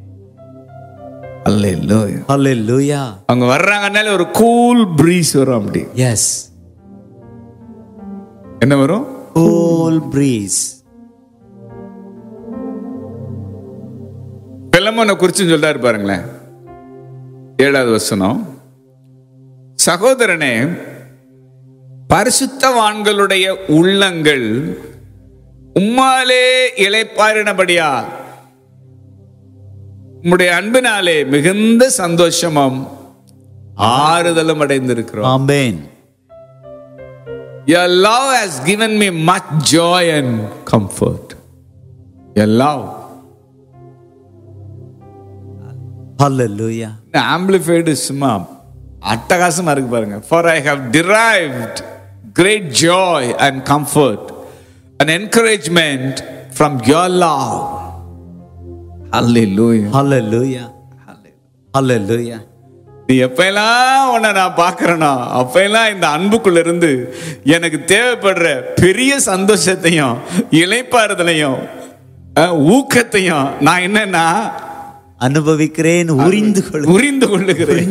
S1: அல்லேலூயா.
S2: அல்லேலூயா.
S1: அவங்க வர்றாங்கனால ஒரு கூல் பிரீஸ் வரும். அப்படி.
S2: எஸ்.
S1: என்ன வரும்?
S2: Cool breeze.
S1: பெலமோனை குறிச்சு சொல்றாரு பாருங்களேன். 7வது வசனம். சகோதரனே, பரிசுத்தவான்களுடைய உள்ளங்கள் உம்மாலே இளைப்பாறினபடியா உம்முடைய அன்பினாலே மிகுந்த சந்தோஷமும் ஆறுதலும் அடைந்திருக்கிறோம்.
S2: ஆமென்.
S1: Your love has given me much joy and comfort. Your love.
S2: Hallelujah.
S1: Amplified is சும்மா அட்டகாசமா இருக்கு பாருங்க. For I have derived great joy and comfort and encouragement from your love. Hallelujah.
S2: Hallelujah. Hallelujah.
S1: நீ எப்பெல்லாம் உன்னை நான் பார்க்கிறேனோ அப்பெல்லாம் இந்த அன்புக்குள்ள இருந்து எனக்கு தேவைப்படுற பெரிய சந்தோஷத்தையும் இளைப்பாறுதலையும் ஊக்கத்தையும் நான் என்னன்னா
S2: அனுபவிக்கிறேன், உரிந்து கொள்ளுகிறேன்,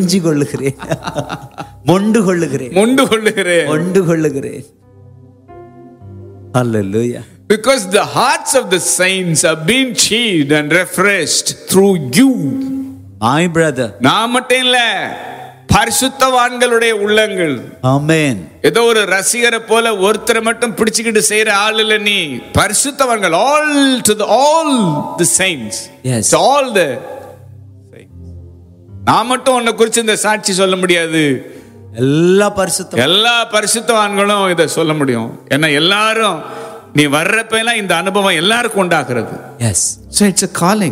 S2: மொண்டு கொள்ளுகிறேன். Hallelujah.
S1: Because the hearts of the saints are being cheered and refreshed through you.
S2: My brother.
S1: நான் மட்டும் இல்ல, பரிசுத்தவான்களுடைய உள்ளங்கள்.
S2: ஆமென்.
S1: ஏதோ ஒரு ரசிகரை போல ஒருத்தரை மட்டும் பிடிச்சுக்கிட்டு செய்யற ஆள் இல்ல நீ. பரிசுத்தவான்கள், all the saints.
S2: Yes.
S1: All the saints. நான் மட்டும் உன்னை குறித்து இந்த சாட்சி சொல்ல முடியாது. எல்லா பரிசுத்தவான்களும் இதை சொல்ல முடியும். ஏன்னா எல்லாரும் நீ வர்றப்ப எல்லாம் இந்த அனுபவம் எல்லாருக்கும் உண்டாக்குறது.
S2: Yes.
S1: So it's a calling.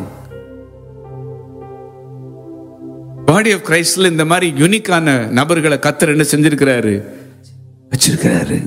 S1: Body of கிரைஸ்ட்ல இந்த மாதிரி யூனிக்கான நபர்களை கத்தர் என்ன செஞ்சிருக்கிறாரு, வச்சிருக்கிறாரு.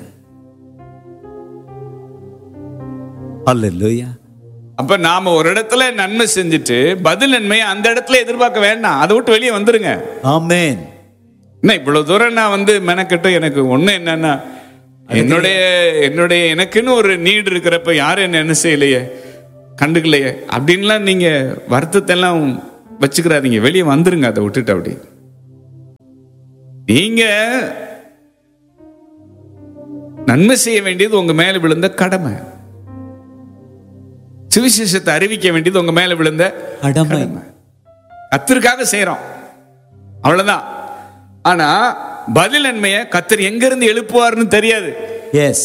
S2: Hallelujah.
S1: அப்ப நாம ஒரு இடத்துல நன்மை செஞ்சுட்டு பதில் நன்மையை அந்த இடத்துல எதிர்பார்க்க வேண்டாம். அதை விட்டு வெளியே வந்துருங்க.
S2: ஆமென்.
S1: என்ன இவ்வளவு தூரம் நான் வந்து மெனக்கட்டும், எனக்கு ஒண்ணு என்னன்னா என்னுடைய எனக்குன்னு ஒரு நீடு இருக்கிறப்ப யாரும் என்ன செய்யலையே, கண்டுக்கலையே அப்படின்லாம் நீங்க வருத்தத்தை எல்லாம் வச்சுக்கிறாதீங்க. வெளியே வந்துருங்க. அதை விட்டுட்டு அப்படி நீங்க நன்மை செய்ய வேண்டியது உங்க மேல விழுந்த கடமை. சுவிசேஷத்தை அறிவிக்க வேண்டியது உங்க மேல விழுந்த கடமை. கர்த்தருக்காக செய்யறோம், அவ்வளவுதான். ஆனா பதில் நன்மையை கர்த்தர் எங்க இருந்து எழுப்புவார்னு தெரியாது.
S2: எஸ்.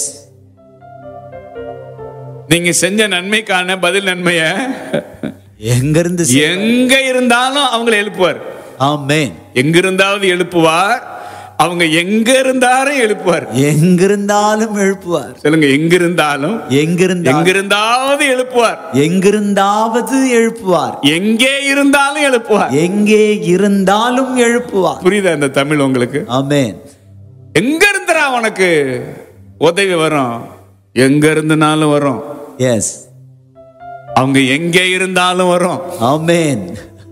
S1: நீங்க செஞ்ச நன்மைக்கான பதில் நன்மையை
S2: எங்க இருந்தாலும்
S1: அவங்களை எழுப்புவார்.
S2: ஆமென்.
S1: எங்கிருந்தாவது எழுப்புவார். அவங்க எங்க இருந்தாலும் எழுப்புவார்.
S2: எங்கிருந்தாலும் எழுப்புவார்.
S1: சொல்லுங்க, எங்கிருந்தாலும், எங்கிருந்தாவது எழுப்புவார்.
S2: எங்கிருந்தாவது எழுப்புவார்.
S1: எங்கே இருந்தாலும் எழுப்புவார்.
S2: எங்கே இருந்தாலும் எழுப்புவார்.
S1: புரியுதா இந்த தமிழ் உங்களுக்கு?
S2: ஆமென்.
S1: எங்க இருந்துடா உனக்கு உதவி வரும், எங்க இருந்தனாலும் வரும்.
S2: எஸ்,
S1: அவங்க எங்கே இருந்தாலும் வரும்.
S2: ஆமென்.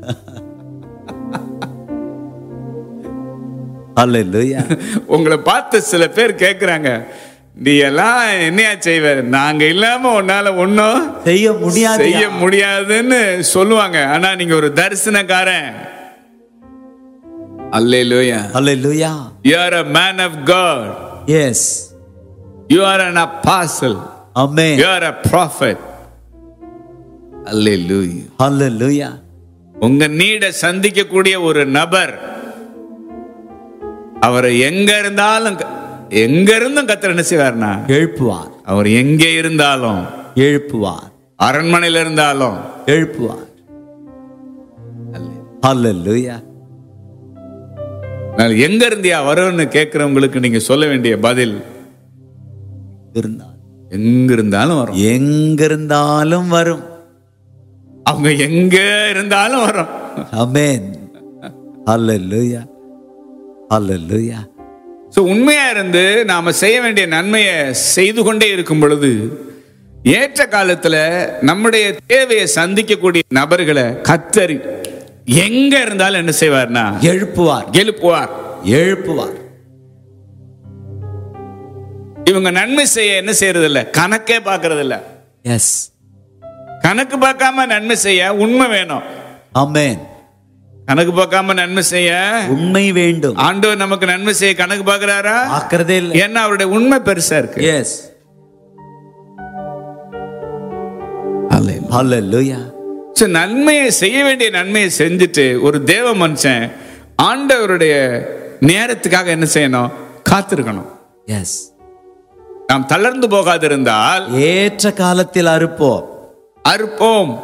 S2: அல்லேலூயா.
S1: உங்களை பார்த்து சில பேர் கேட்கிறாங்க, நீ எல்லாம் என்னையா செய்வ, நாங்க இல்லாம உன்னால ஒன்னும் செய்ய முடியாதுன்னு சொல்லுவாங்க. ஆனா நீங்க ஒரு தரிசனக்காரன். அல்லேலூயா,
S2: அல்லேலூயா.
S1: You are a man of God.
S2: Yes.
S1: You are an apostle.
S2: Amen.
S1: You are a prophet. அல்லேலூயா,
S2: அல்லேலூயா.
S1: உங்க நீட சந்திக்கக்கூடிய ஒரு நபர், அவரை எங்க இருந்தாலும், எங்க இருந்தும் கர்த்தர் என்ன செய்வார்னா
S2: எழுப்புவார்.
S1: அவர் எங்கே இருந்தாலும்
S2: எழுப்புவார்.
S1: அரண்மனையில இருந்தாலும்
S2: எழுப்புவார். அல்லேலூயா.
S1: எங்க இருந்தியா வரும்னு கேட்கிறவங்களுக்கு நீங்க சொல்ல வேண்டிய பதில், எங்க இருந்தாலும் வரும்.
S2: எங்க இருந்தாலும் வரும்.
S1: அவங்க எங்க இருந்தாலும் வரும்.
S2: ஆமென். அல்லேலூயா, அல்லேலூயா.
S1: சோ உண்மையா இருந்து நாம செய்ய வேண்டிய நன்மையை செய்து கொண்டே இருக்கும் பொழுது, ஏற்ற காலத்துல நம்முடைய தேவையை சந்திக்கக்கூடிய நபர்களை கர்த்தர் எங்க இருந்தாலும் என்ன செய்வார்னா
S2: எழுப்புவார்.
S1: எழுப்புவார்.
S2: எழுப்புவார்.
S1: இவங்க நன்மை செய்ய என்ன செய்யறது இல்ல, கணக்கே பார்க்கறது இல்ல.
S2: எஸ்,
S1: கணக்கு பார்க்காம நன்மை செய்ய உண்மை வேணும்.
S2: ஆமென்.
S1: கணக்கு பார்க்காம நன்மை செய்ய
S2: உண்மை வேண்டும்.
S1: ஆண்டவர் நமக்கு நன்மை செய்ய கணக்கு பார்க்கறாரா?
S2: பார்க்கறதே இல்ல.
S1: ஏன்னா அவருடைய உண்மை பெருசா இருக்கு.
S2: எஸ், அல்லேலூயா.
S1: நன்மையை செய்ய வேண்டிய நன்மையை செஞ்சுட்டு ஒரு தேவ மனுஷன் ஆண்டவருடைய நேரத்துக்காக என்ன செய்யணும்? காத்திருக்கணும்.
S2: எஸ்,
S1: நாம் தளர்ந்து போகாதிருந்தால்
S2: ஏற்ற காலத்தில் அறுப்போம்.
S1: அறுப்போம்.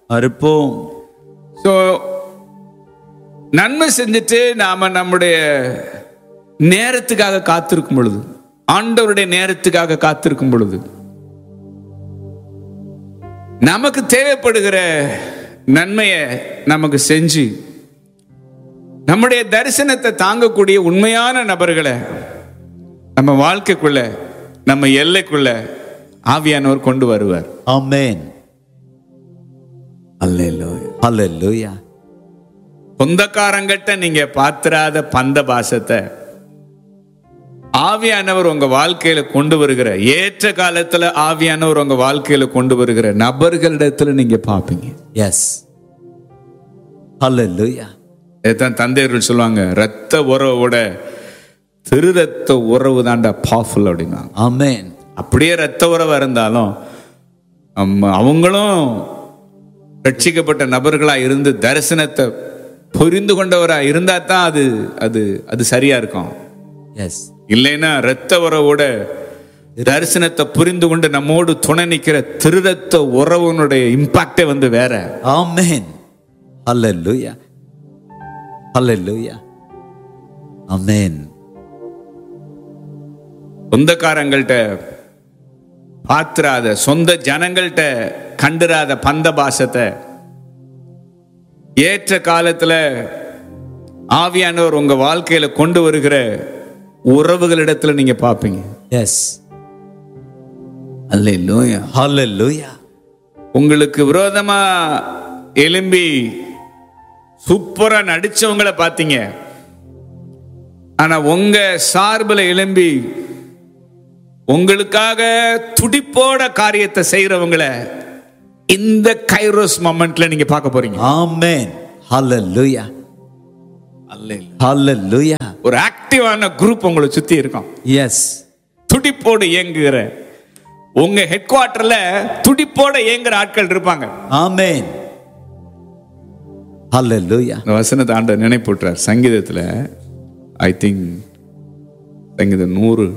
S1: சோ நன்மை செஞ்சுட்டு நாம நம்முடைய நேரத்துக்காக காத்திருக்கும் பொழுது, ஆண்டவருடைய நேரத்துக்காக காத்திருக்கும் பொழுது, நமக்கு தேவைப்படுகிற நன்மையை நமக்கு செஞ்சு நம்முடைய தரிசனத்தை தாங்கக்கூடிய உண்மையான நபர்களை நம்ம வாழ்க்கைக்குள்ள, நம்ம எல்லைக்குள்ள ஆவியானவர் கொண்டு வருவார்.
S2: ஆமென்.
S1: அல்லேலூயா,
S2: அல்லேலூயா.
S1: சொந்தக்காரங்கிட்ட நீங்க பாத்திராத பந்த பாசத்தை ஆவியானவர் உங்க வாழ்க்கையில கொண்டு வருகிற, ஏற்ற காலத்துல ஆவியானவர் உங்க வாழ்க்கையில கொண்டு வருகிற நபர்களிடத்துல நீங்க பாப்பீங்க.
S2: எஸ், அல்லேலூயா.
S1: இதான் தந்தையர்கள் சொல்லுவாங்க, ரத்த உறவோட திரு ரத்த உறவு தாண்டா பவர்ஃபுல் அப்படின்னா.
S2: ஆமென். அப்படியே
S1: ரத்த உறவா இருந்தாலும் அவங்களும் ரட்சிக்கப்பட்ட நபர்களா இருந்து தரிசனத்தை புரிந்து கொண்டவரா இருந்தா தான் அது அது அது சரியா இருக்கும்.
S2: எஸ்,
S1: இல்லைன்னா ரத்த உறவோட தரிசனத்தை புரிந்து கொண்டு நம்மோடு துணை நிற்கிற திருரத்த உறவுனுடைய இம்பாக்டே வந்து வேற.
S2: ஆமென். அல்லேலூயா, அல்லேலூயா. ஆமென்.
S1: சொந்தக்காரங்கள்ட்ட பாத்திராத, சொந்த ஜனங்கள்ட்ட கண்டுராத பந்த பாசத்தை ஏற்ற காலத்துல ஆவியானவர் உங்க வாழ்க்கையில கொண்டு வருகிற உறவுகளிடத்துல நீங்க பாப்பீங்க.
S2: எஸ்,
S1: அல்லேலூயா,
S2: அல்லேலூயா.
S1: உங்களுக்கு விரோதமா எழும்பி சூப்பரா நடிச்சவங்களை பார்த்தீங்க, ஆனா உங்க சார்பில் எழும்பி உங்களுக்காக துடிப்போட காரியத்தை செய்யறவங்களை இந்த கைரோஸ் மொமெண்ட்ல நீங்க பார்க்க போறீங்க.
S2: ஆமென். ஹல்லேலூயா, ஹல்லேலூயா.
S1: ஒரு ஆக்டிவான குரூப் உங்களை சுத்தி இருக்கும்.
S2: எஸ்,
S1: துடிப்போடு இயங்குகிற, உங்க ஹெட் குவார்டர்ல துடிப்போட இயங்குற ஆட்கள் இருப்பாங்க.
S2: ஆமென். ஹல்லேலூயா.
S1: இந்த வசனத்தை ஆண்டவர் நினைப்பூட்டுறார் சங்கீதத்துல. ஐ திங்க் சங்கீதம் 100.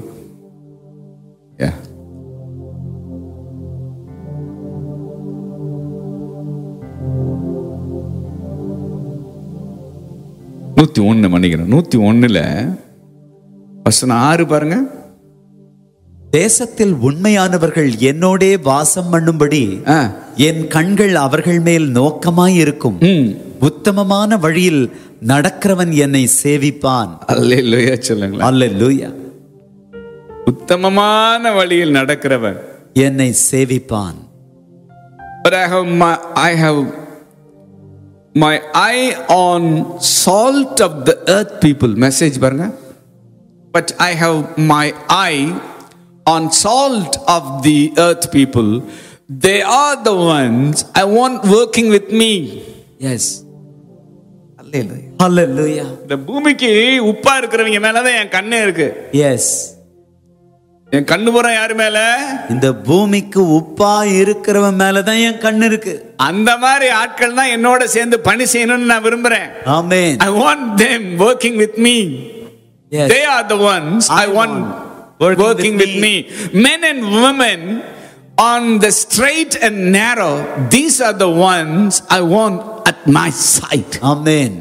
S1: 101 மன்னிக்கணும், 101 வசனம் 6 பாருங்க.
S2: தேசத்தில் உண்மையானவர்கள் என்னோடே வாசம் பண்ணும்படி என் கண்கள் அவர்கள் மேல் நோக்கமாய் இருக்கும். உத்தமமான வழியில் நடக்கிறவன் என்னை சேவிப்பான்.
S1: அல்லேலூயா சொல்லுங்களா.
S2: அல்லேலூயா.
S1: உத்தமமான வழியில் நடக்கிறவன்
S2: என்னை சேவிப்பான்.
S1: But I have my eye on salt of the earth people. Message பாருங்க. But I have my eye on salt of the earth people. They are the ones I want working with me.
S2: Yes.
S1: Hallelujah.
S2: Hallelujah.
S1: இந்த பூமிக்கு உப்பா இருக்கிறவங்க மேலதான் என் கண்ணே இருக்கு.
S2: Yes.
S1: என் கண்ணு பூரா யாரு மேல?
S2: இந்த பூமிக்கு உப்பா இருக்கிறவன் மேலதான் என் கண்ணு இருக்கு.
S1: அந்த மாதிரி ஆட்கள் தான் என்னோட சேர்ந்து பணி செய்யணும்னு நான் விரும்புறேன்.
S2: Amen.
S1: I want them working with me.
S2: Yes.
S1: They are the ones I want working with me. Men and women on the straight and narrow, these are the ones I want at my side.
S2: Amen.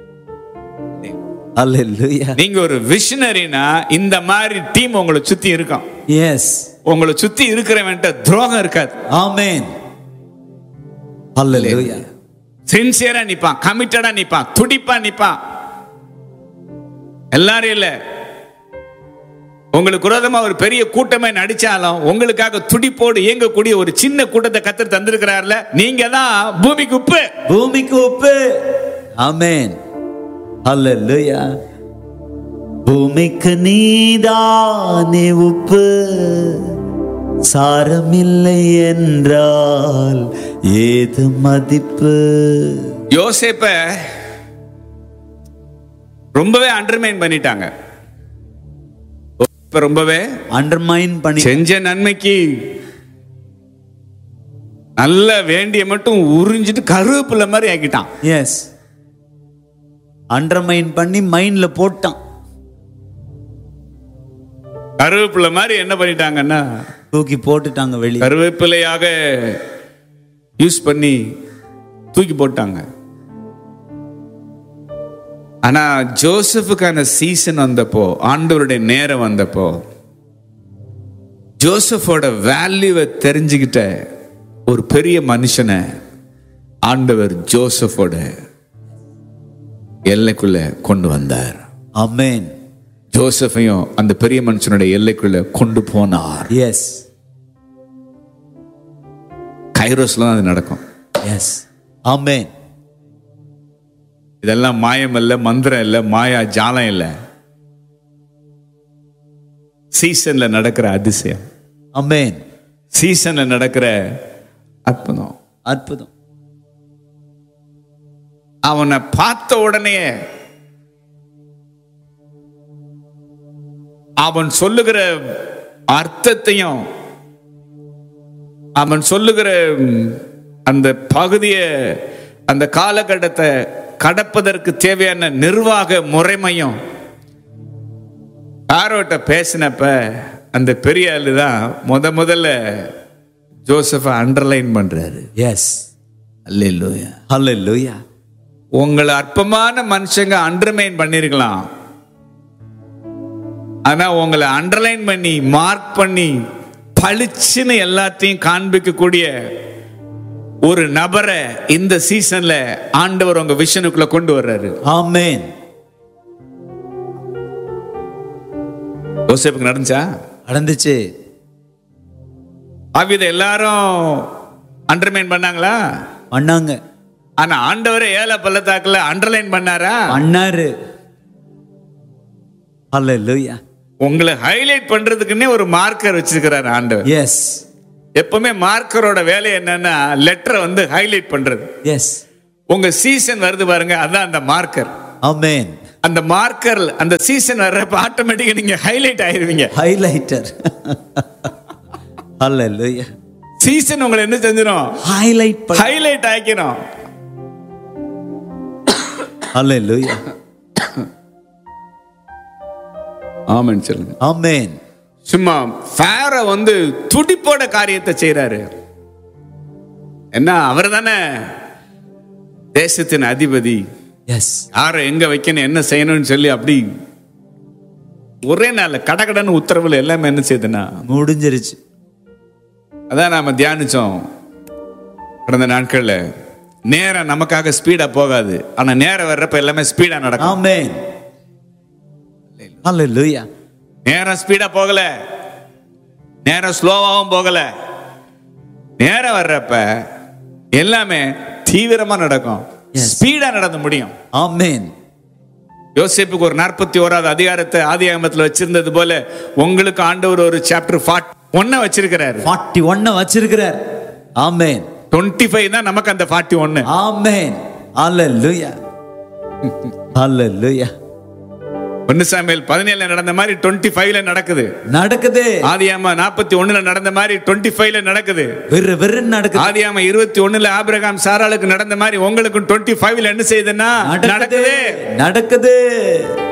S2: Hallelujah.
S1: நீங்க ஒரு விஷனரினா இந்த மாதிரி team உங்களை சுத்தி இருக்கும்.
S2: Yes.
S1: உங்களை சுத்தி இருக்கிறவன்ட்ட துரோகம் இருக்காது.
S2: Amen. Hallelujah.
S1: சின்சியரா நிப்பான், கமிட்டடா நிப்பான், துடிப்பா நிப்பான். எல்லாரும் இல்ல, உங்களுக்கு விரோதமா ஒரு பெரிய கூட்டமே நடிச்சாலும் உங்களுக்காக துடிப்போடு இயங்கக்கூடிய ஒரு சின்ன கூட்டத்தை கர்த்தர் தந்திருக்கிறார்ல, நீங்க தான் பூமிக்கு உப்பு.
S2: பூமிக்கு உப்பு. ஆமென். ஹல்லேலூயா. பூமிக்கு நீதானே உப்பு, சாரமில்லை என்றால் ஏது மதிப்பு.
S1: யோசேப்ப ரொம்பவே அண்டர்மைன் பண்ணிட்டாங்க. ரொம்பவே
S2: அண்டர்மைன் பண்ணி
S1: செஞ்ச நன்மைக்கு நல்ல வேண்டிய மட்டும் உறிஞ்சிட்டு கருவேப்பிலை மாதிரி ஆக்கிட்டான்.
S2: எஸ், அண்டர்மைன் பண்ணி மைண்ட்ல போட்டான்.
S1: கருவேப்பிலை மாதிரி என்ன பண்ணிட்டாங்கன்னா
S2: தூக்கி போட்டுட்டாங்க வெளியே.
S1: கருவேப்பிலையாக யூஸ் பண்ணி தூக்கி போட்டாங்க. ஆனா ஜோசப்புக்கான சீசன் வந்தப்போ, ஆண்டவருடைய நேரம் வந்தப்போ, ஜோசப்போட வேல்யூவை தெரிஞ்சுக்கிட்ட ஒரு பெரிய மனுஷனை ஆண்டவர் ஜோசப்போட எல்லைக்குள்ள கொண்டு வந்தார்.
S2: ஆமென்.
S1: ஜோசப்பையும் அந்த பெரிய மனுஷனுடைய எல்லைக்குள்ள கொண்டு போனார்.
S2: எஸ்,
S1: கைரோஸ்ல தான் அது நடக்கும்.
S2: எஸ், ஆமென்.
S1: இதெல்லாம் மாயம் இல்ல, மந்திரம் இல்ல, மாயா ஜாலம் இல்ல, சீசன்ல நடக்கிற அதிசயம்.
S2: ஆமென்.
S1: சீசன்ல நடக்கிற அற்புதம்.
S2: அற்புதம்.
S1: அவனை பார்த்த உடனே அவன் சொல்லுகிற அர்த்தத்தையும் அவன் சொல்லுகிற அந்த பகுதியை, அந்த காலகட்டத்தை கடப்பதற்கு தேவையான நிர்வாக முறைமையும் யாரோட்ட பேசினப்ப அந்த பெரிய ஆளு தான் முதல்ல ஜோசப்பை அண்டர்லைன் பண்றாரு.
S2: எஸ்,
S1: அல்லேலூயா,
S2: ஹல்லேலூயா.
S1: உங்களை அற்பமான மனுஷங்க அண்டர்மைன் பண்ணிருக்கலாம், ஆனா உங்களை அண்டர்லைன் பண்ணி மார்க் பண்ணி பளிச்சுன்னு எல்லாத்தையும் காண்பிக்கக்கூடிய ஒரு நபரை இந்த சீசன்ல ஆண்டவர் உங்க விஷனுக்குள்ள கொண்டு வர்றாரு.
S2: ஆமென்.
S1: யோசேப்புக்கு நடந்துச்சா?
S2: நடந்துச்சு.
S1: இதை எல்லாரும் அண்டர்மைன் பண்ணாங்களா?
S2: பண்ணாங்க.
S1: ஆனா ஆண்டவரே ஏழை பள்ளத்தாக்குல அண்டர்லைன் பண்ணாரா?
S2: பண்ணாரு. ஹல்லேலூயா.
S1: உங்களை ஹைலைட் பண்றதுக்குன்னே ஒரு மார்க்கர் வச்சிருக்கிறார் ஆண்டவர்.
S2: எஸ்.
S1: எப்பவுமே மார்க்கரோட வேலை என்னன்னா லெட்டரை வந்து ஹைலைட் பண்றது.
S2: எஸ்.
S1: உங்க சீசன் வருது பாருங்க, அதான் அந்த மார்க்கர்.
S2: ஆமென்.
S1: அந்த மார்க்கர் அந்த சீசன் வர்றப்ப ஆட்டோமேட்டிக்கா நீங்க ஹைலைட் ஆயிருவீங்க.
S2: ஹைலைட்டர். ஹல்லேலூயா.
S1: சீசன் உங்களை என்ன செஞ்சிடும்? ஹைலைட் ஆக்கிடும்.
S2: ஹல்லேலூயா.
S1: ஆமென் சொல்லுங்க.
S2: ஆமென்.
S1: சும்மா ஃபாரோ வந்து துடிப்போட காரியத்தை செய்யறாரு. என்ன, அவர் தானே தேசத்தின் அதிபதி.
S2: எஸ்.
S1: யாரை எங்க வைக்கணும், என்ன செய்யணும்னு சொல்லி அப்படி ஒரே நாள்ல கடகடன்னு உத்தரவுல எல்லாமே என்ன செய்யுதுன்னா
S2: முடிஞ்சிருச்சு.
S1: அதான் நாம தியானிச்சோம் கடந்த நாட்கள்ல. நேரம் நமக்காக ஸ்பீடா போகாது, ஆனா நேரம் வர்றப்ப எல்லாமே ஸ்பீடா நடக்கும்.
S2: ஆமென். ஹalleluya.
S1: நேரம் ஸ்பீடா போகல, நேரம் ஸ்லோவாவும் போகல. நேரம் வர்றப்ப எல்லாமே தீவிரமா நடக்கும், ஸ்பீடா நடந்து முடியும்.
S2: ஆமென்.
S1: யோசேப்புக்கு ஒரு 41வது அதிகாரத்தை ஆதியாகமத்துல வச்சிருந்தது போல உங்களுக்கு ஆண்டவர் ஒரு சாப்டர் 41 வச்சிருக்கிறாரு.
S2: 41 வச்சிருக்கிறார். ஆமென்.
S1: 25 தான் நமக்கு அந்த 41.
S2: ஆமென். ஹalleluya. ஹalleluya.
S1: 1 சாமுவேல் 17 நடந்த மாதிரி 25 நடக்குது. ஆதியாகமம் 41 நடந்த மாதிரி 25 நடக்குது.
S2: நடக்குது.
S1: ஆதியாகமம் 21 ஆபிரகாம் சாராளுக்கு நடந்த மாதிரி உங்களுக்கு 25 என்ன செய்யுதுன்னா நடக்குது.